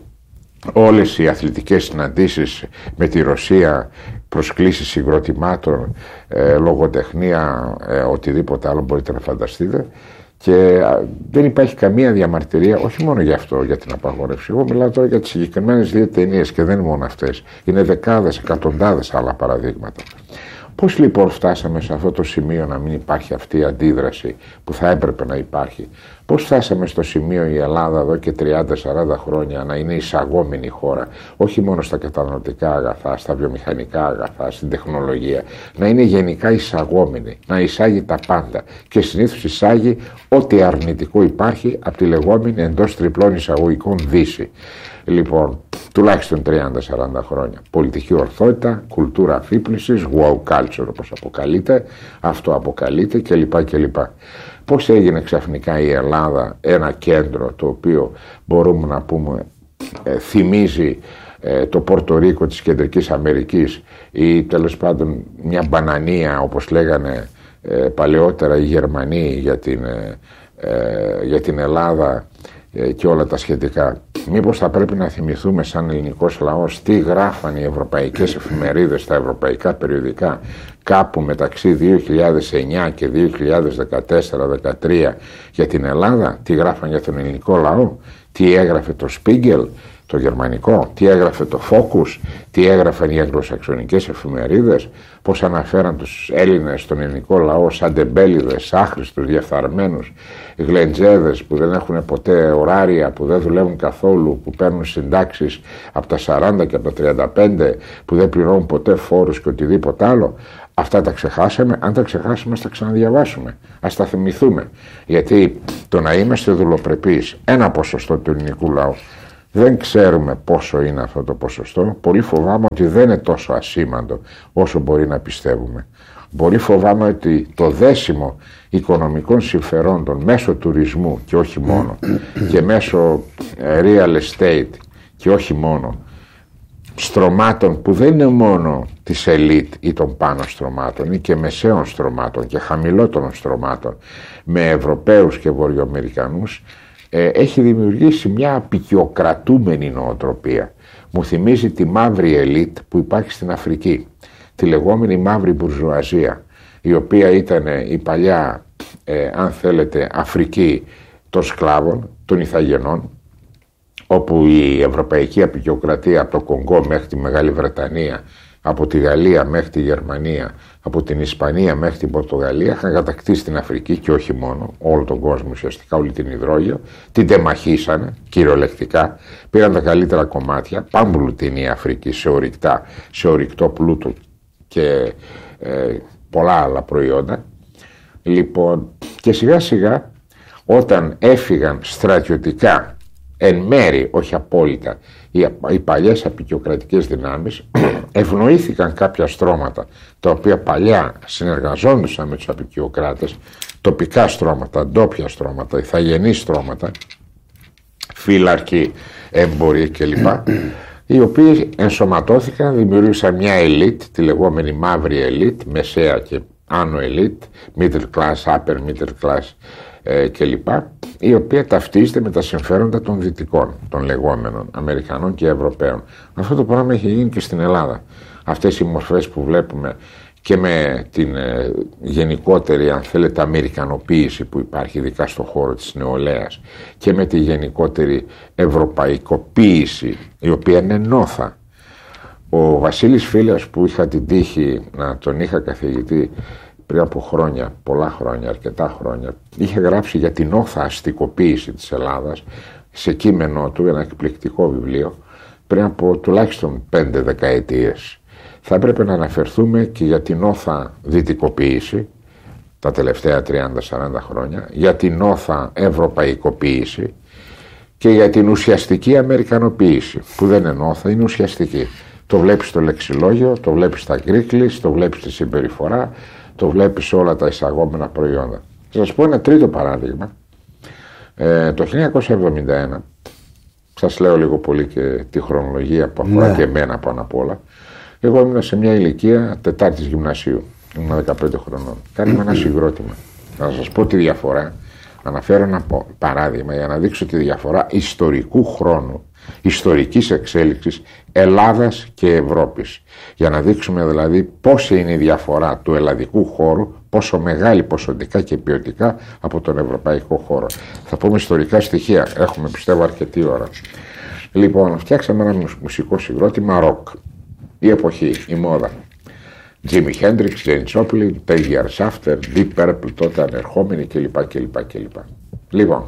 όλες οι αθλητικές συναντήσεις με τη Ρωσία, προσκλήσεις συγκροτημάτων, ε, λογοτεχνία, ε, οτιδήποτε άλλο μπορείτε να φανταστείτε, και δεν υπάρχει καμία διαμαρτυρία, όχι μόνο για αυτό, για την απαγόρευση. Εγώ μιλάω τώρα για τις συγκεκριμένες δύο ταινίες και δεν είναι μόνο αυτές. Είναι δεκάδες, εκατοντάδες άλλα παραδείγματα. Πώς λοιπόν φτάσαμε σε αυτό το σημείο να μην υπάρχει αυτή η αντίδραση που θα έπρεπε να υπάρχει? Πώς φτάσαμε στο σημείο η Ελλάδα εδώ και τριάντα σαράντα χρόνια να είναι εισαγόμενη χώρα, όχι μόνο στα καταναλωτικά αγαθά, στα βιομηχανικά αγαθά, στην τεχνολογία, να είναι γενικά εισαγόμενη, να εισάγει τα πάντα, και συνήθως εισάγει ό,τι αρνητικό υπάρχει από τη λεγόμενη εντός τριπλών εισαγωγικών Δύση. Λοιπόν, τουλάχιστον τριάντα σαράντα χρόνια. Πολιτική ορθότητα, κουλτούρα αφύπνισης, wow culture όπως αποκαλείται, αυτό αποκαλείται κλπ. κλπ. Πώς έγινε ξαφνικά η Ελλάδα ένα κέντρο το οποίο μπορούμε να πούμε ε, θυμίζει ε, το Πορτορίκο της Κεντρικής Αμερικής, ή τέλος πάντων μια μπανανία όπως λέγανε ε, παλαιότερα οι Γερμανοί για την, ε, ε, για την Ελλάδα και όλα τα σχετικά. Μήπως θα πρέπει να θυμηθούμε σαν ελληνικός λαός τι γράφαν οι ευρωπαϊκές εφημερίδες, τα ευρωπαϊκά περιοδικά κάπου μεταξύ δύο χιλιάδες εννιά και δύο χιλιάδες δεκατέσσερα δεκατρία για την Ελλάδα, τι γράφαν για τον ελληνικό λαό, τι έγραφε το Spiegel, το γερμανικό, τι έγραφε το Focus, τι έγραφαν οι αγγλοσαξονικές εφημερίδες, πώς αναφέραν τους Έλληνες στον ελληνικό λαό σαν τεμπέληδες, άχρηστους, διαφθαρμένους, γλεντζέδες που δεν έχουν ποτέ ωράρια, που δεν δουλεύουν καθόλου, που παίρνουν συντάξεις από τα σαράντα και από τα τριάντα πέντε, που δεν πληρώνουν ποτέ φόρους και οτιδήποτε άλλο. Αυτά τα ξεχάσαμε. Αν τα ξεχάσουμε, ας τα ξαναδιαβάσουμε. Ας τα θυμηθούμε. Γιατί το να είμαστε δουλοπρεπείς, ένα ποσοστό του ελληνικού λαού, δεν ξέρουμε πόσο είναι αυτό το ποσοστό. Πολύ φοβάμαι ότι δεν είναι τόσο ασήμαντο όσο μπορεί να πιστεύουμε. Πολύ φοβάμαι ότι το δέσιμο οικονομικών συμφερόντων μέσω τουρισμού και όχι μόνο, και μέσω real estate και όχι μόνο, στρωμάτων που δεν είναι μόνο της ελίτ ή των πάνω στρωμάτων, ή και μεσαίων στρωμάτων και χαμηλότερων στρωμάτων, με Ευρωπαίους και Βορειοαμερικανούς, ε, έχει δημιουργήσει μια απεικιοκρατούμενη νοοτροπία. Μου θυμίζει τη μαύρη ελίτ που υπάρχει στην Αφρική, τη λεγόμενη μαύρη μπουρζουαζία, η οποία ήταν η παλιά, ε, αν θέλετε, Αφρική των σκλάβων, των Ιθαγενών, όπου η ευρωπαϊκή απεικιοκρατία από το Κονγκό μέχρι τη Μεγάλη Βρετανία, από τη Γαλλία μέχρι τη Γερμανία, από την Ισπανία μέχρι την Πορτογαλία, είχαν κατακτήσει την Αφρική και όχι μόνο, όλο τον κόσμο ουσιαστικά, όλη την υδρόγειο, την τεμαχίσανε κυριολεκτικά, πήραν τα καλύτερα κομμάτια, πάμπλουτη είναι η Αφρική σε ορυκτά, σε ορυκτό πλούτο και ε, πολλά άλλα προϊόντα. Λοιπόν, και σιγά σιγά όταν έφυγαν στρατιωτικά εν μέρη, όχι απόλυτα, οι, οι παλιές απικιοκρατικές δυνάμεις, ευνοήθηκαν κάποια στρώματα τα οποία παλιά συνεργαζόντουσαν με τους απικιοκράτες, τοπικά στρώματα, ντόπια στρώματα, ηθαγενή στρώματα, φύλαρχοι, έμποροι κλπ. Οι οποίοι ενσωματώθηκαν, δημιούργησαν μια ελίτ, τη λεγόμενη μαύρη ελίτ, μεσαία και άνω ελίτ, middle class, upper middle class ε, κλπ. Η οποία ταυτίζεται με τα συμφέροντα των δυτικών, των λεγόμενων Αμερικανών και Ευρωπαίων. Αυτό το πράγμα έχει γίνει και στην Ελλάδα. Αυτές οι μορφές που βλέπουμε και με την ε, γενικότερη, αν θέλετε, αμερικανοποίηση που υπάρχει ειδικά στον χώρο της νεολαίας και με τη γενικότερη ευρωπαϊκοποίηση, η οποία είναι νόθα. Ο Βασίλης Φίλας, που είχα την τύχη να τον είχα καθηγητή πριν από χρόνια, πολλά χρόνια, αρκετά χρόνια, είχε γράψει για την νόθα αστικοποίηση της Ελλάδας σε κείμενό του, ένα εκπληκτικό βιβλίο, πριν από τουλάχιστον πέντε δεκαετίες. Θα έπρεπε να αναφερθούμε και για την νόθα δυτικοποίηση τα τελευταία τριάντα σαράντα χρόνια, για την νόθα ευρωπαϊκοποίηση και για την ουσιαστική αμερικανοποίηση, που δεν είναι νόθα, είναι ουσιαστική. Το βλέπεις στο λεξιλόγιο, το βλέπεις στα γκρίκλις, το βλέπεις στη συμπεριφορά, το βλέπεις σε όλα τα εισαγόμενα προϊόντα. Θα σας πω ένα τρίτο παράδειγμα. Ε, το χίλια εννιακόσια εβδομήντα ένα, σας λέω λίγο πολύ και τη χρονολογία που αφορά ναι. και εμένα πάνω απ' όλα. Εγώ ήμουν σε μια ηλικία τετάρτης γυμνασίου, ήμουν δεκαπέντε χρονών. Κάνουμε ένα συγκρότημα. Να σας πω τη διαφορά, αναφέρω ένα παράδειγμα για να δείξω τη διαφορά ιστορικού χρόνου, ιστορικής εξέλιξης Ελλάδας και Ευρώπης. Για να δείξουμε δηλαδή πόση είναι η διαφορά του ελλαδικού χώρου, πόσο μεγάλη ποσοτικά και ποιοτικά από τον ευρωπαϊκό χώρο. Θα πούμε ιστορικά στοιχεία, έχουμε πιστεύω αρκετή ώρα. Λοιπόν, φτιάξαμε ένα μουσικό συγκρότημα ροκ. Η εποχή, η μόδα. Jimi Hendrix, Janis Joplin, Ten Years After, Deep Purple, τότε ανερχόμενοι κλπ. κλπ, κλπ. Λοιπόν,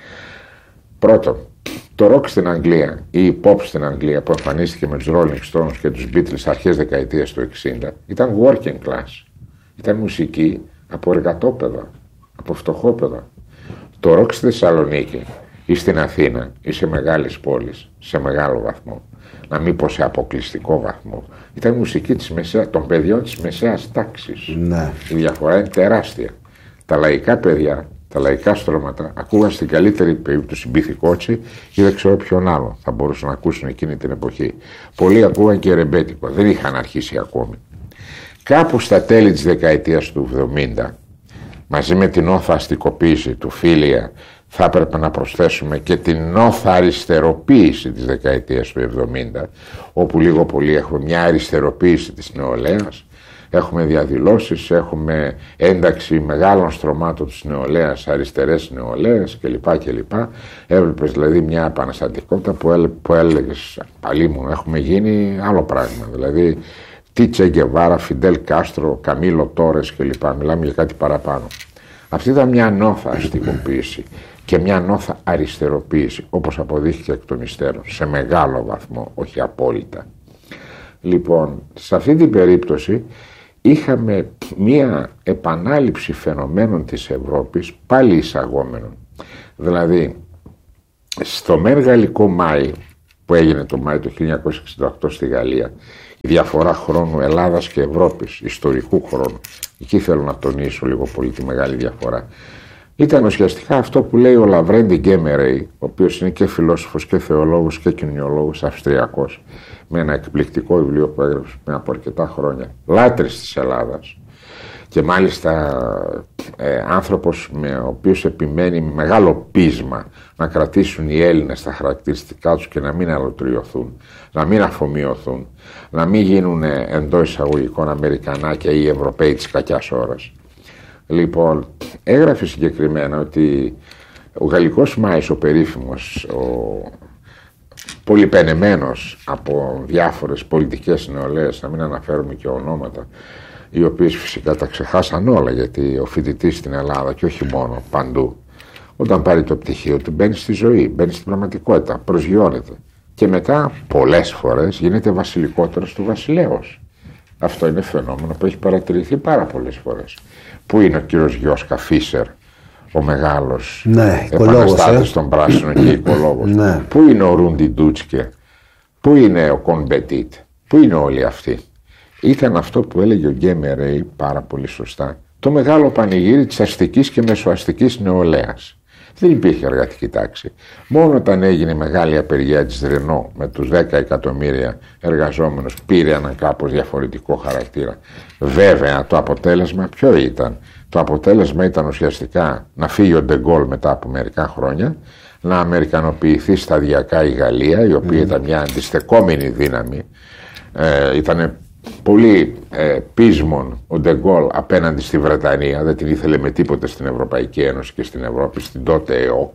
πρώτον, το ροκ στην Αγγλία ή η pop στην Αγγλία που εμφανίστηκε με τους Rolling Stones και τους Beatles αρχές δεκαετίας του εξήντα ήταν working class. Ήταν μουσική από εργατόπεδα, από φτωχόπεδα. Το ροκ στη Θεσσαλονίκη ή στην Αθήνα ή σε μεγάλες πόλεις, σε μεγάλο βαθμό, να μην πω σε αποκλειστικό βαθμό, ήταν μουσική της μεσαία, των παιδιών της μεσαίας τάξης. Ναι. Η διαφορά είναι τεράστια. Τα λαϊκά παιδιά, τα λαϊκά στρώματα ακούγαν στην καλύτερη περίπτωση Μπίθι Κότσι ή δεν ξέρω ποιον άλλο θα μπορούσαν να ακούσουν εκείνη την εποχή. Πολλοί ακούγαν και ρεμπέτικο, δεν είχαν αρχίσει ακόμη. Κάπου στα τέλη της δεκαετίας του εβδομήντα, μαζί με την νόθα αστικοποίηση του Φίλια, θα έπρεπε να προσθέσουμε και την νόθα αριστεροποίηση της δεκαετίας του εβδομήντα, όπου λίγο πολύ έχουμε μια αριστεροποίηση της νεολαίας, έχουμε διαδηλώσεις, έχουμε ένταξη μεγάλων στρωμάτων της νεολαίας, αριστερές νεολαίες κλπ. κλπ. Έβλεπες δηλαδή μια επαναστατικότητα που, έλε, που έλεγες παλί μου, έχουμε γίνει άλλο πράγμα. Δηλαδή τι Τσε Γκεβάρα, Φιντέλ Κάστρο, Καμίλο Τόρες κλπ. Μιλάμε για κάτι παραπάνω. Αυτή ήταν μια νόθα αστικοποίηση και μια νόθα αριστεροποίηση, όπως αποδείχθηκε εκ των υστέρων, σε μεγάλο βαθμό, όχι απόλυτα. Λοιπόν, σε αυτή την περίπτωση είχαμε μια επανάληψη φαινομένων της Ευρώπης, πάλι εισαγόμενων. Δηλαδή, στο Μεν Γαλλικό Μάη, που έγινε το Μάη του χίλια εννιακόσια εξήντα οκτώ στη Γαλλία, η διαφορά χρόνου Ελλάδας και Ευρώπης, ιστορικού χρόνου, εκεί θέλω να τονίσω λίγο πολύ τη μεγάλη διαφορά, ήταν ουσιαστικά αυτό που λέει ο Λαβρέντι Γκέμερεϊ, ο οποίος είναι και φιλόσοφος και θεολόγος και κοινωνιολόγος Αυστριακός, με ένα εκπληκτικό βιβλίο που έγραψε πριν από αρκετά χρόνια, Λάτρες της Ελλάδας, και μάλιστα ε, άνθρωπος με ο οποίος επιμένει με μεγάλο πείσμα να κρατήσουν οι Έλληνες τα χαρακτηριστικά τους και να μην αλωτριωθούν, να μην αφομοιωθούν, να μην γίνουν εντός εισαγωγικών Αμερικανάκια ή Ευρωπαίοι της κακιάς ώρας. Λοιπόν, έγραφε συγκεκριμένα ότι ο Γαλλικός Μάης, ο περίφημος, ο πολυπενεμένος από διάφορες πολιτικές νεολαίες, να μην αναφέρουμε και ονόματα, οι οποίες φυσικά τα ξεχάσαν όλα, γιατί ο φοιτητής στην Ελλάδα και όχι μόνο, παντού, όταν πάρει το πτυχίο του μπαίνει στη ζωή, μπαίνει στην πραγματικότητα, προσγειώνεται και μετά πολλές φορές γίνεται βασιλικότερος του βασιλέως. Αυτό είναι φαινόμενο που έχει παρατηρηθεί πάρα πολλές φορές. Πού είναι ο κύριος Γιώσκα Φίσερ, ο μεγάλος ναι, επαναστάτης ε? των πράσινων και οικολόγος. Ναι. Πού είναι ο Ρούντι Ντούτσκε, πού είναι ο Κονμπετίτ, πού είναι όλοι αυτοί. Ήταν αυτό που έλεγε ο Γκέμερεϊ πάρα πολύ σωστά, το μεγάλο πανηγύρι της αστικής και μεσοαστικής νεολαίας. Δεν υπήρχε εργατική τάξη. Μόνο όταν έγινε η μεγάλη απεργία της Ρενό με τους δέκα εκατομμύρια εργαζόμενους πήρε έναν κάπως διαφορετικό χαρακτήρα. Βέβαια το αποτέλεσμα ποιο ήταν? Το αποτέλεσμα ήταν ουσιαστικά να φύγει ο Ντεγκόλ μετά από μερικά χρόνια, να αμερικανοποιηθεί σταδιακά η Γαλλία, η οποία mm. ήταν μια αντιστεκόμενη δύναμη. Ε, ήταν πολύ ε, πείσμον ο Ντεγκόλ απέναντι στη Βρετανία, δεν την ήθελε με τίποτε στην Ευρωπαϊκή Ένωση και στην Ευρώπη, στην τότε ΕΟΚ.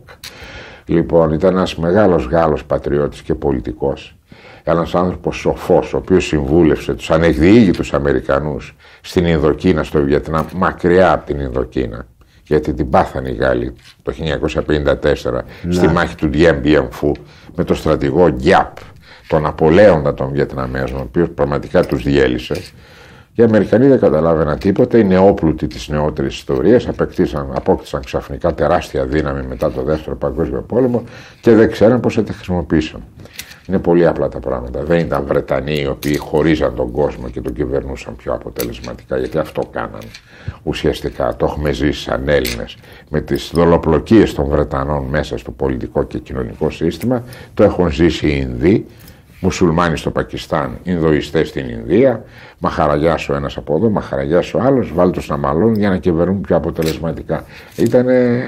Λοιπόν, ήταν ένας μεγάλος Γάλλος πατριώτης και πολιτικός. Ένας άνθρωπος σοφός, ο οποίος συμβούλευσε τους ανεκδιήγητους Αμερικανούς στην Ινδοκίνα, στο Βιετνάμ, μακριά από την Ινδοκίνα. Γιατί την πάθανε οι Γάλλοι το χίλια εννιακόσια πενήντα τέσσερα ναι. στη μάχη του Ντιέμ Μπιέμ Φου με τον στρατηγό Γκιάπ, τον Απολέοντα των Βιετναμέζων, ο οποίος πραγματικά τους διέλυσε. Οι Αμερικανοί δεν καταλάβαιναν τίποτα, οι νεόπλουτοι της νεότερης ιστορίας απόκτησαν ξαφνικά τεράστια δύναμη μετά το δεύτερο παγκόσμιο πόλεμο και δεν ξέραν πώς θα τα χρησιμοποιήσουν. Είναι πολύ απλά τα πράγματα. Δεν ήταν Βρετανοί οι οποίοι χωρίζαν τον κόσμο και τον κυβερνούσαν πιο αποτελεσματικά, γιατί αυτό κάναν ουσιαστικά. Το έχουμε ζήσει σαν Έλληνες με τις δολοπλοκίες των Βρετανών μέσα στο πολιτικό και κοινωνικό σύστημα. Το έχουν ζήσει οι Ινδοί, Μουσουλμάνοι στο Πακιστάν, Ινδοϊστές στην Ινδία. Μαχαραγιάς ο ένας από εδώ, μαχαραγιάς ο άλλος, βάλει τους να μαλώνουν για να κυβερνούν πιο αποτελεσματικά. Ήτανε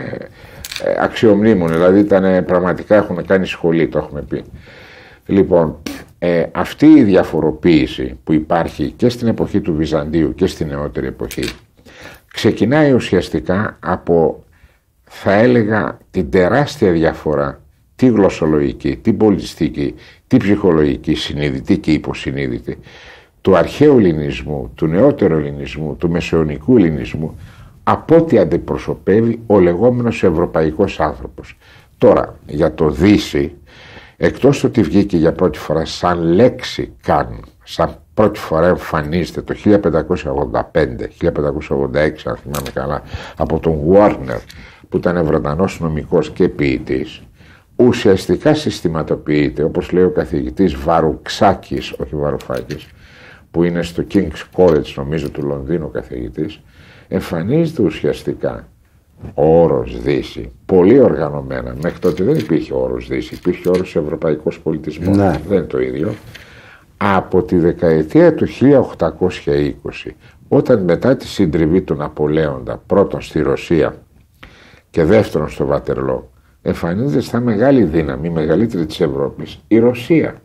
αξιομνήμων, δηλαδή ήτανε, πραγματικά έχουν κάνει σχολή, το έχουμε πει. Λοιπόν, ε, αυτή η διαφοροποίηση που υπάρχει και στην εποχή του Βυζαντίου και στην νεότερη εποχή ξεκινάει ουσιαστικά από, θα έλεγα, την τεράστια διαφορά, τη γλωσσολογική, την πολιτιστική, την ψυχολογική, συνείδητη και υποσυνείδητη, του αρχαίου ελληνισμού, του νεότερου ελληνισμού, του μεσαιωνικού ελληνισμού, από ό,τι αντιπροσωπεύει ο λεγόμενος ευρωπαϊκός άνθρωπος. Τώρα, για το Δύση, εκτός ότι βγήκε για πρώτη φορά σαν λέξη καν, σαν πρώτη φορά εμφανίζεται το χίλια πεντακόσια ογδόντα πέντε χίλια πεντακόσια ογδόντα έξι, αν θυμάμαι καλά, από τον Warner, που ήταν Βρετανός νομικός και ποιητής, ουσιαστικά συστηματοποιείται, όπως λέει ο καθηγητής Βαρουξάκης, όχι Βαρουφάκης, που είναι στο King's College, νομίζω, του Λονδίνου καθηγητής, εμφανίζεται ουσιαστικά ο όρος Δύση, πολύ οργανωμένα. Μέχρι τότε δεν υπήρχε όρος Δύση, υπήρχε όρος Ευρωπαϊκός Πολιτισμός. Ναι. Δεν είναι το ίδιο. Από τη δεκαετία του χίλια οκτακόσια είκοσι, όταν μετά τη συντριβή του Ναπολέοντα, πρώτον στη Ρωσία και δεύτερον στο Βατερλό, εμφανίζεται στα μεγάλη δύναμη, η μεγαλύτερη της Ευρώπης, η Ρωσία.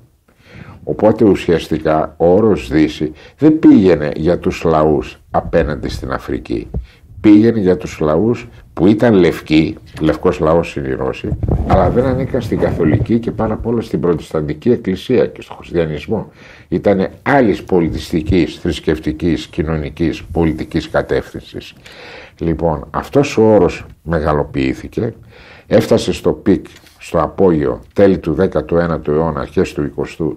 Οπότε ουσιαστικά ο όρος Δύση δεν πήγαινε για τους λαούς απέναντι στην Αφρική. Πήγαινε για τους λαούς που ήταν λευκοί, λευκός λαός είναι οι Ρώσοι, αλλά δεν ανήκαν στην καθολική και πάνω απ' όλα στην προτεσταντική εκκλησία και στον χριστιανισμό. Ήτανε άλλης πολιτιστικής, θρησκευτικής, κοινωνικής, πολιτικής κατεύθυνσης. Λοιπόν, αυτός ο όρος μεγαλοποιήθηκε, έφτασε στο πικ, στο απόγειο, τέλη του δέκατου ένατου αιώνα, αρχές του εικοστού,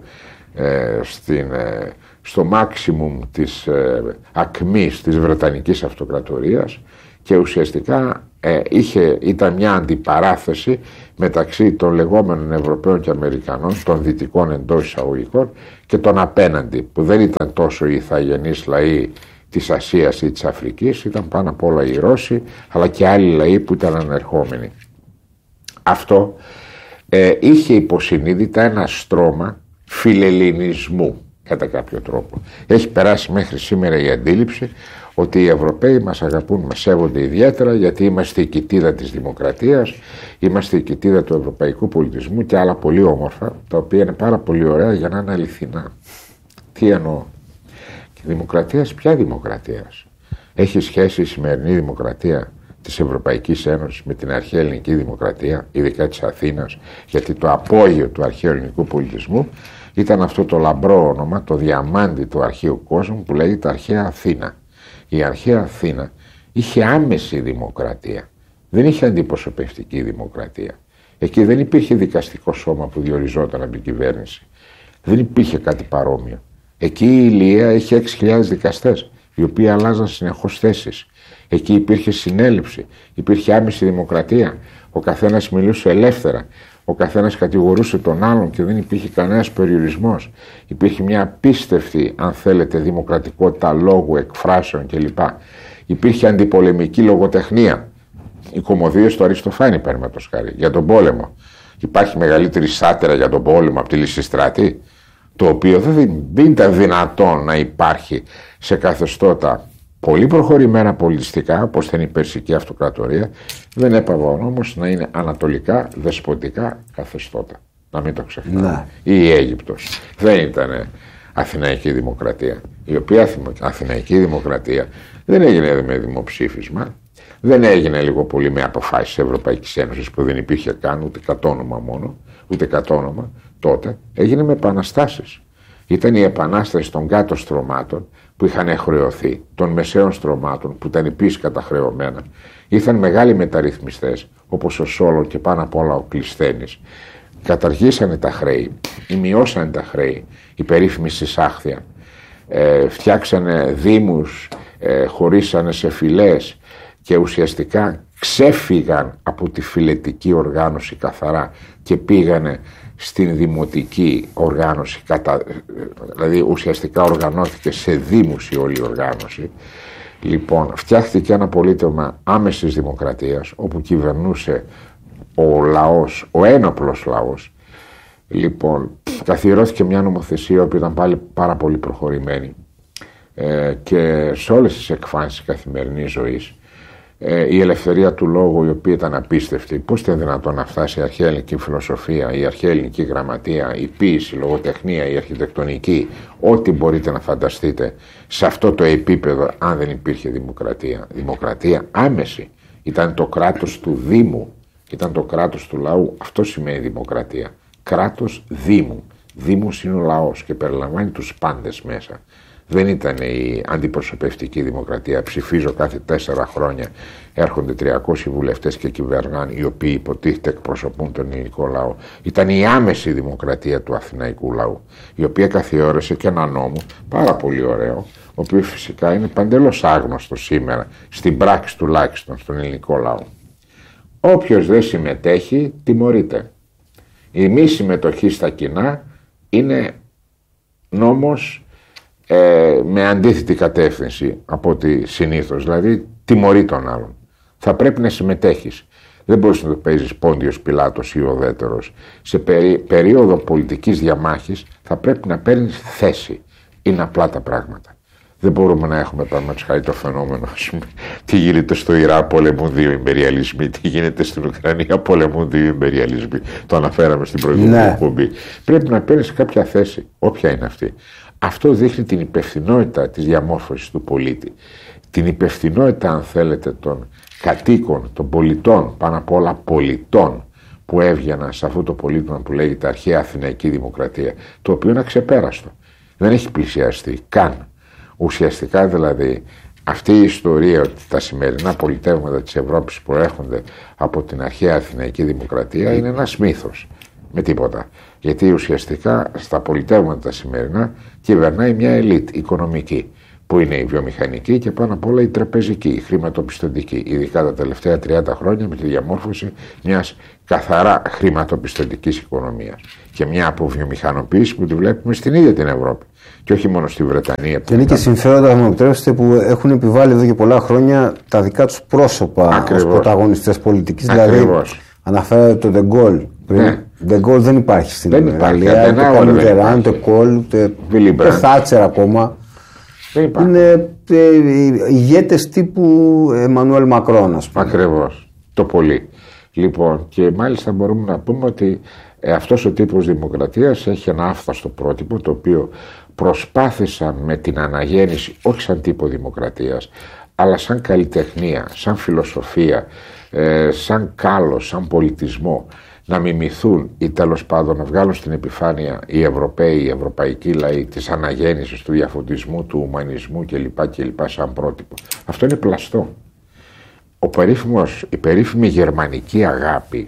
ε, στην... Ε, στο μάξιμουμ της ε, ακμής της Βρετανικής Αυτοκρατορίας και ουσιαστικά ε, είχε, ήταν μια αντιπαράθεση μεταξύ των λεγόμενων Ευρωπαίων και Αμερικανών, των δυτικών εντός εισαγωγικών και των απέναντι, που δεν ήταν τόσο οι ηθαγενείς λαοί της Ασίας ή της Αφρικής, ήταν πάνω απ' όλα οι Ρώσοι, αλλά και άλλοι λαοί που ήταν ανερχόμενοι. Αυτό ε, είχε υποσυνείδητα ένα στρώμα φιλελληνισμού, κατά κάποιο τρόπο. Έχει περάσει μέχρι σήμερα η αντίληψη ότι οι Ευρωπαίοι μας αγαπούν, μας σέβονται ιδιαίτερα, γιατί είμαστε η κοιτίδα της δημοκρατίας, είμαστε η κοιτίδα του ευρωπαϊκού πολιτισμού και άλλα πολύ όμορφα, τα οποία είναι πάρα πολύ ωραία για να είναι αληθινά. Τι εννοώ? Και δημοκρατίας, ποια δημοκρατίας? Έχει σχέση η σημερινή δημοκρατία της Ευρωπαϊκής Ένωσης με την αρχαία ελληνική δημοκρατία, ειδικά της Αθήνας, γιατί το απόγειο του αρχαίου ελληνικού πολιτισμού ήταν αυτό το λαμπρό όνομα, το διαμάντι του αρχαίου κόσμου που λέγεται αρχαία Αθήνα. Η αρχαία Αθήνα είχε άμεση δημοκρατία, δεν είχε αντιπροσωπευτική δημοκρατία. Εκεί δεν υπήρχε δικαστικό σώμα που διοριζόταν από την κυβέρνηση. Δεν υπήρχε κάτι παρόμοιο. Εκεί η Ηλία είχε έξι χιλιάδες δικαστές, οι οποίοι αλλάζαν συνεχώς θέσεις. Εκεί υπήρχε συνέλευση, υπήρχε άμεση δημοκρατία. Ο καθένας μιλούσε ελεύθερα. Ο καθένας κατηγορούσε τον άλλον και δεν υπήρχε κανένας περιορισμός. Υπήρχε μια απίστευτη, αν θέλετε, δημοκρατικότητα λόγου, εκφράσεων κλπ. Υπήρχε αντιπολεμική λογοτεχνία. Οι κωμωδίες του Αριστοφάνη, παραδείγματος χάρη, για τον πόλεμο. Υπάρχει μεγαλύτερη σάτυρα για τον πόλεμο από τη Λυσιστράτη, το οποίο δεν, δεν ήταν δυνατόν να υπάρχει σε καθεστώτα πολύ προχωρημένα πολιτιστικά, όπως ήταν η Περσική Αυτοκρατορία, δεν έπαβε όμως να είναι ανατολικά δεσποτικά καθεστώτα. Να μην το ξεχνάμε. Ή η Αίγυπτος. Δεν ήταν Αθηναϊκή Δημοκρατία. Η οποία Αθηναϊκή Δημοκρατία δεν έγινε με δημοψήφισμα, δεν έγινε λίγο πολύ με αποφάσεις της Ευρωπαϊκής Ένωσης που δεν υπήρχε καν ούτε κατόνομα μόνο, ούτε κατόνομα τότε, έγινε με επαναστάσεις. Ήταν η επανάσταση των κάτω στρωμάτων που είχαν χρεωθεί, των μεσαίων στρωμάτων που ήταν επίσης καταχρεωμένα. Ήρθαν μεγάλοι μεταρρυθμιστές όπως ο Σόλων και πάνω απ' όλα ο Κλεισθένης. Καταργήσανε τα χρέη, ή μειώσανε τα χρέη, η περίφημη συσάχθεια. Ε, φτιάξανε δήμους, ε, χωρίσανε σε φυλές και ουσιαστικά ξέφυγαν από τη φυλετική οργάνωση καθαρά και πήγανε στην δημοτική οργάνωση, κατα... δηλαδή ουσιαστικά οργανώθηκε σε δήμους η όλη οργάνωση. Λοιπόν, φτιάχτηκε ένα πολίτευμα άμεσης δημοκρατίας όπου κυβερνούσε ο λαός, ο ένοπλος λαός. Λοιπόν, καθιερώθηκε μια νομοθεσία που ήταν πάλι πάρα πολύ προχωρημένη ε, και σε όλες τις εκφάνσεις της καθημερινής ζωής. Η ελευθερία του λόγου, η οποία ήταν απίστευτη. Πώς ήταν δυνατόν να φτάσει η αρχαία ελληνική φιλοσοφία, η αρχαία ελληνική γραμματεία, η ποίηση, η λογοτεχνία, η αρχιτεκτονική, ό,τι μπορείτε να φανταστείτε σε αυτό το επίπεδο, αν δεν υπήρχε δημοκρατία. Δημοκρατία άμεση. Ήταν το κράτος του Δήμου, ήταν το κράτος του λαού. Αυτό σημαίνει δημοκρατία. Κράτος Δήμου. Δήμος είναι ο λαός και περιλαμβάνει τους πάντες μέσα. Δεν ήταν η αντιπροσωπευτική δημοκρατία. Ψηφίζω κάθε τέσσερα χρόνια. Έρχονται τριακόσιοι βουλευτές και κυβερνάνε, οι οποίοι υποτίθεται εκπροσωπούν τον ελληνικό λαό. Ήταν η άμεση δημοκρατία του αθηναϊκού λαού, η οποία καθιέρωσε και ένα νόμο πάρα πολύ ωραίο, ο οποίος φυσικά είναι παντελώς άγνωστο σήμερα, στην πράξη τουλάχιστον στον ελληνικό λαό. Όποιος δεν συμμετέχει, τιμωρείται. Η μη συμμετοχή στα κοινά είναι νόμος Ε, με αντίθετη κατεύθυνση από ό,τι συνήθως, δηλαδή τιμωρεί τον άλλον. Θα πρέπει να συμμετέχεις. Δεν μπορείς να το παίζεις Πόντιος Πιλάτος ή ουδέτερος. Σε περί, περίοδο πολιτικής διαμάχης θα πρέπει να παίρνεις θέση. Είναι απλά τα πράγματα. Δεν μπορούμε να έχουμε παραδείγματος χάρη το φαινόμενο, ας πούμε, τι γίνεται στο Ιράκ, πολεμούν δύο ιμπεριαλισμοί, τι γίνεται στην Ουκρανία, πολεμούν δύο ιμπεριαλισμοί. Το αναφέραμε στην προηγούμενη εκπομπή. Πρέπει να παίρνεις κάποια θέση, όποια είναι αυτή. Αυτό δείχνει την υπευθυνότητα της διαμόρφωσης του πολίτη. Την υπευθυνότητα, αν θέλετε, των κατοίκων, των πολιτών, πάνω απ' όλα πολιτών, που έβγαιναν σε αυτό το πολίτημα που λέγεται αρχαία Αθηναϊκή Δημοκρατία, το οποίο είναι αξεπέραστο. Δεν έχει πλησιαστεί καν. Ουσιαστικά δηλαδή αυτή η ιστορία ότι τα σημερινά πολιτεύματα της Ευρώπης προέρχονται από την αρχαία Αθηναϊκή Δημοκρατία είναι ένας μύθος. Με τίποτα. Γιατί ουσιαστικά στα πολιτεύματα τα σημερινά κυβερνάει μια ελίτ οικονομική, που είναι η βιομηχανική και πάνω απ' όλα η τραπεζική, η χρηματοπιστωτική, ειδικά τα τελευταία τριάντα χρόνια με τη διαμόρφωση μιας καθαρά χρηματοπιστωτικής οικονομίας και μια αποβιομηχανοποίηση που τη βλέπουμε στην ίδια την Ευρώπη και όχι μόνο στη Βρετανία. Και είναι και συμφέροντα, θα μου επιτρέψετε, που έχουν επιβάλει εδώ και πολλά χρόνια τα δικά τους πρόσωπα ως πρωταγωνιστές πολιτικής. Δηλαδή, αναφέρατε το Ντεγκόλ. Ναι. Ντεγκόλ δεν υπάρχει στην Ιταλία. Ούτε Καλουτεράν, ούτε Κόλ, ούτε Θάτσερ ακόμα. Είναι ε, ηγέτες τύπου Εμμανουέλ Μακρόν, ας πούμε. Ακριβώς. Το πολύ. Λοιπόν, και μάλιστα μπορούμε να πούμε ότι ε, αυτός ο τύπος δημοκρατίας έχει ένα άφθαστο πρότυπο, το οποίο προσπάθησαν με την αναγέννηση, όχι σαν τύπο δημοκρατίας, αλλά σαν καλλιτεχνία, σαν φιλοσοφία, ε, σαν κάλος, σαν πολιτισμό, να μιμηθούν ή τέλος πάντων να βγάλουν στην επιφάνεια οι Ευρωπαίοι, οι ευρωπαϊκοί λαοί της αναγέννησης, του διαφωτισμού, του ουμανισμού κλπ. κλπ. Σαν πρότυπο. Αυτό είναι πλαστό. Ο περίφημος, η περίφημη γερμανική αγάπη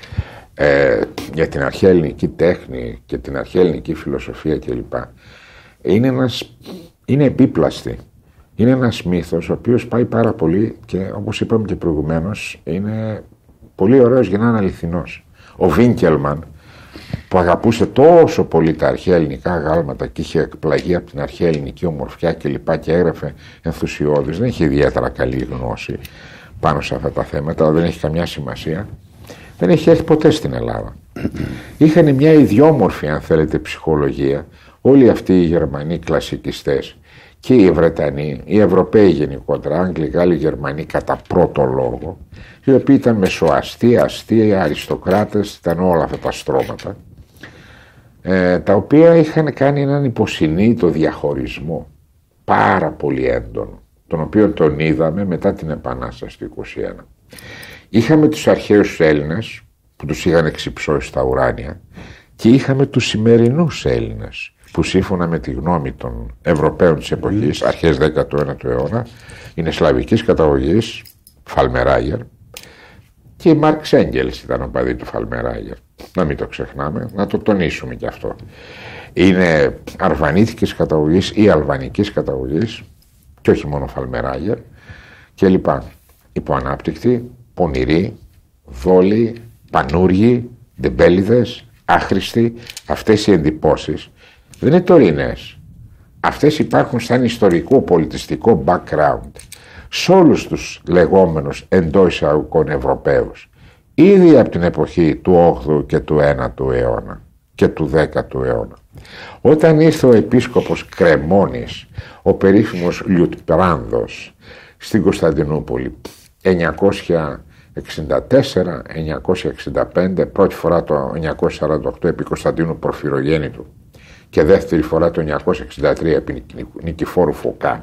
ε, για την αρχαία ελληνική τέχνη και την αρχαία ελληνική φιλοσοφία κλπ. είναι, ένας, είναι επίπλαστη. Είναι ένας μύθος ο οποίος πάει πάρα πολύ και όπως είπαμε και προηγουμένως είναι πολύ ωραίος για να είναι αληθινός. Ο Βίνκελμαν που αγαπούσε τόσο πολύ τα αρχαία ελληνικά γάλματα και είχε εκπλαγεί από την αρχαία ελληνική ομορφιά και λοιπά και έγραφε ενθουσιώδης, δεν είχε ιδιαίτερα καλή γνώση πάνω σε αυτά τα θέματα, αλλά δεν έχει καμιά σημασία. Δεν έχει έρθει ποτέ στην Ελλάδα. Είχαν μια ιδιόμορφη, αν θέλετε, ψυχολογία όλοι αυτοί οι Γερμανοί κλασικιστές και οι Βρετανοί, οι Ευρωπαίοι γενικότερα, Άγγλοι, Γάλλοι, Γερμανοί κατά πρώτο λόγο, οι οποίοι ήταν μεσοαστοί, αστεί, αριστοκράτες, ήταν όλα αυτά τα στρώματα, ε, τα οποία είχαν κάνει έναν υποσυνείδητο διαχωρισμό πάρα πολύ έντονο, τον οποίο τον είδαμε μετά την Επανάσταση του είκοσι ένα. Είχαμε τους αρχαίους Έλληνες που τους είχαν εξυψώσει στα ουράνια και είχαμε τους σημερινούς Έλληνες που σύμφωνα με τη γνώμη των Ευρωπαίων της εποχής, αρχές δέκατου ένατου αιώνα, είναι σλαβικής καταγωγής, Φαλμεράγερ, και η Μάρξ Έγγελς ήταν ο παδί του Φαλμεράγερ. Να μην το ξεχνάμε, να το τονίσουμε κι αυτό. Είναι αρβανίτικης καταγωγής ή αλβανικής καταγωγής, και όχι μόνο Φαλμεράγερ, και λοιπά. Υποανάπτυκτοι, πονηροί, δόλοι, πανούργοι, ντεμπέληδες, άχρηστοι, αυτές οι εντυπώσεις δεν είναι τωρινές. Αυτές υπάρχουν σαν ιστορικό πολιτιστικό background σε όλους τους λεγόμενους εντός εισαγωγικών Ευρωπαίους, ήδη από την εποχή του όγδοου και του ένατου αιώνα και του δέκατου αιώνα. Όταν ήρθε ο επίσκοπος Κρεμόνης, ο περίφημος Λιουτπράνδος, στην Κωνσταντινούπολη εννιακόσια εξήντα τέσσερα εννιακόσια εξήντα πέντε, πρώτη φορά το εννιακόσια σαράντα οκτώ επί Κωνσταντίνου Πορφυρογέννητου και δεύτερη φορά το εννιακόσια εξήντα τρία επί Νικηφόρου Φωκά,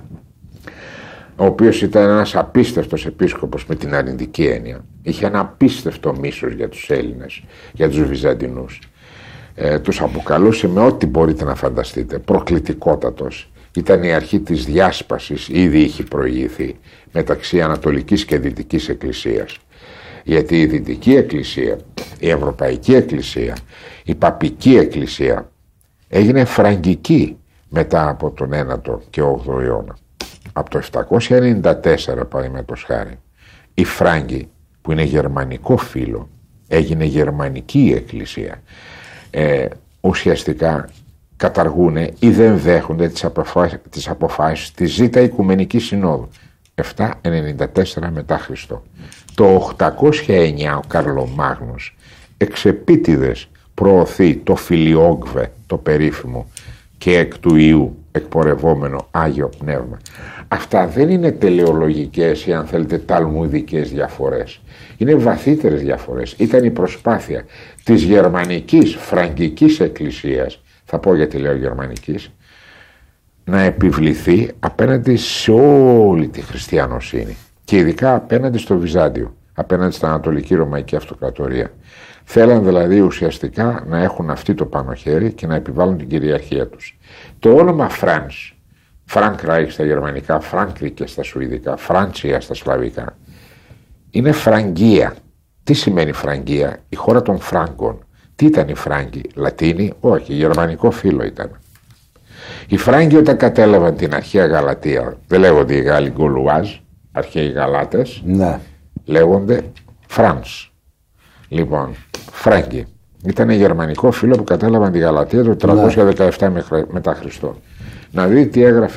ο οποίος ήταν ένας απίστευτος επίσκοπος με την αρνητική έννοια. Είχε ένα απίστευτο μίσος για τους Έλληνες, για τους Βυζαντινούς. Ε, τους αποκαλούσε με ό,τι μπορείτε να φανταστείτε, προκλητικότατος. Ήταν η αρχή της διάσπασης, ήδη είχε προηγηθεί, μεταξύ Ανατολικής και Δυτικής Εκκλησίας. Γιατί η Δυτική Εκκλησία, η Ευρωπαϊκή Εκκλησία, η Παπική Εκκλησία έγινε φραγκική μετά από τον ένατο και όγδοο αιώνα. Από το επτακόσια ενενήντα τέσσερα, παραδείγματος χάρη, η Φράγκη, που είναι γερμανικό φύλο, έγινε γερμανική εκκλησία. Ε, ουσιαστικά καταργούνε ή δεν δέχονται τις αποφάσεις, τις αποφάσεις της Ζήτα Οικουμενικής Συνόδου επτακόσια ενενήντα τέσσερα μετά Χριστό. Το οκτακόσια εννιά ο Καρλομάγνος εξεπίτηδες προωθεί το Φιλιόγκβε, το περίφημο και εκ του Ιού εκπορευόμενο Άγιο Πνεύμα. Αυτά δεν είναι τελεολογικές ή αν θέλετε ταλμουδικές διαφορές. Είναι βαθύτερες διαφορές. Ήταν η προσπάθεια της γερμανικής φραγκικής εκκλησίας, θα πω γιατί λέω γερμανικής, να επιβληθεί απέναντι σε όλη τη χριστιανοσύνη και ειδικά απέναντι στο Βυζάντιο, απέναντι στην Ανατολική Ρωμαϊκή Αυτοκρατορία. Θέλαν δηλαδή ουσιαστικά να έχουν αυτή το πάνω χέρι και να επιβάλλουν την κυριαρχία τους. Το όνομα Φρανς, Φρανκράιχ στα γερμανικά, Φράνκρικε στα σουηδικά, Φράντσια στα σλαβικά, είναι Φραγκία. Τι σημαίνει Φραγκία? Η χώρα των Φράγκων. Τι ήταν οι Φράγκοι? Λατίνοι? Όχι, γερμανικό φύλο ήταν. Οι Φράγκοι όταν κατέλαβαν την αρχαία Γαλατεία, δεν λέγονται οι Γάλλοι Γκολουάζ, αρχαίοι Γαλάτες, ναι, λέγονται Φρανς. Λοιπόν, Φράγκοι. Ήταν γερμανικό φύλο που κατέλαβαν τη Γαλατεία το τριακόσια δεκαεπτά ναι. μετά Χριστό. Να δείτε τι έγραφε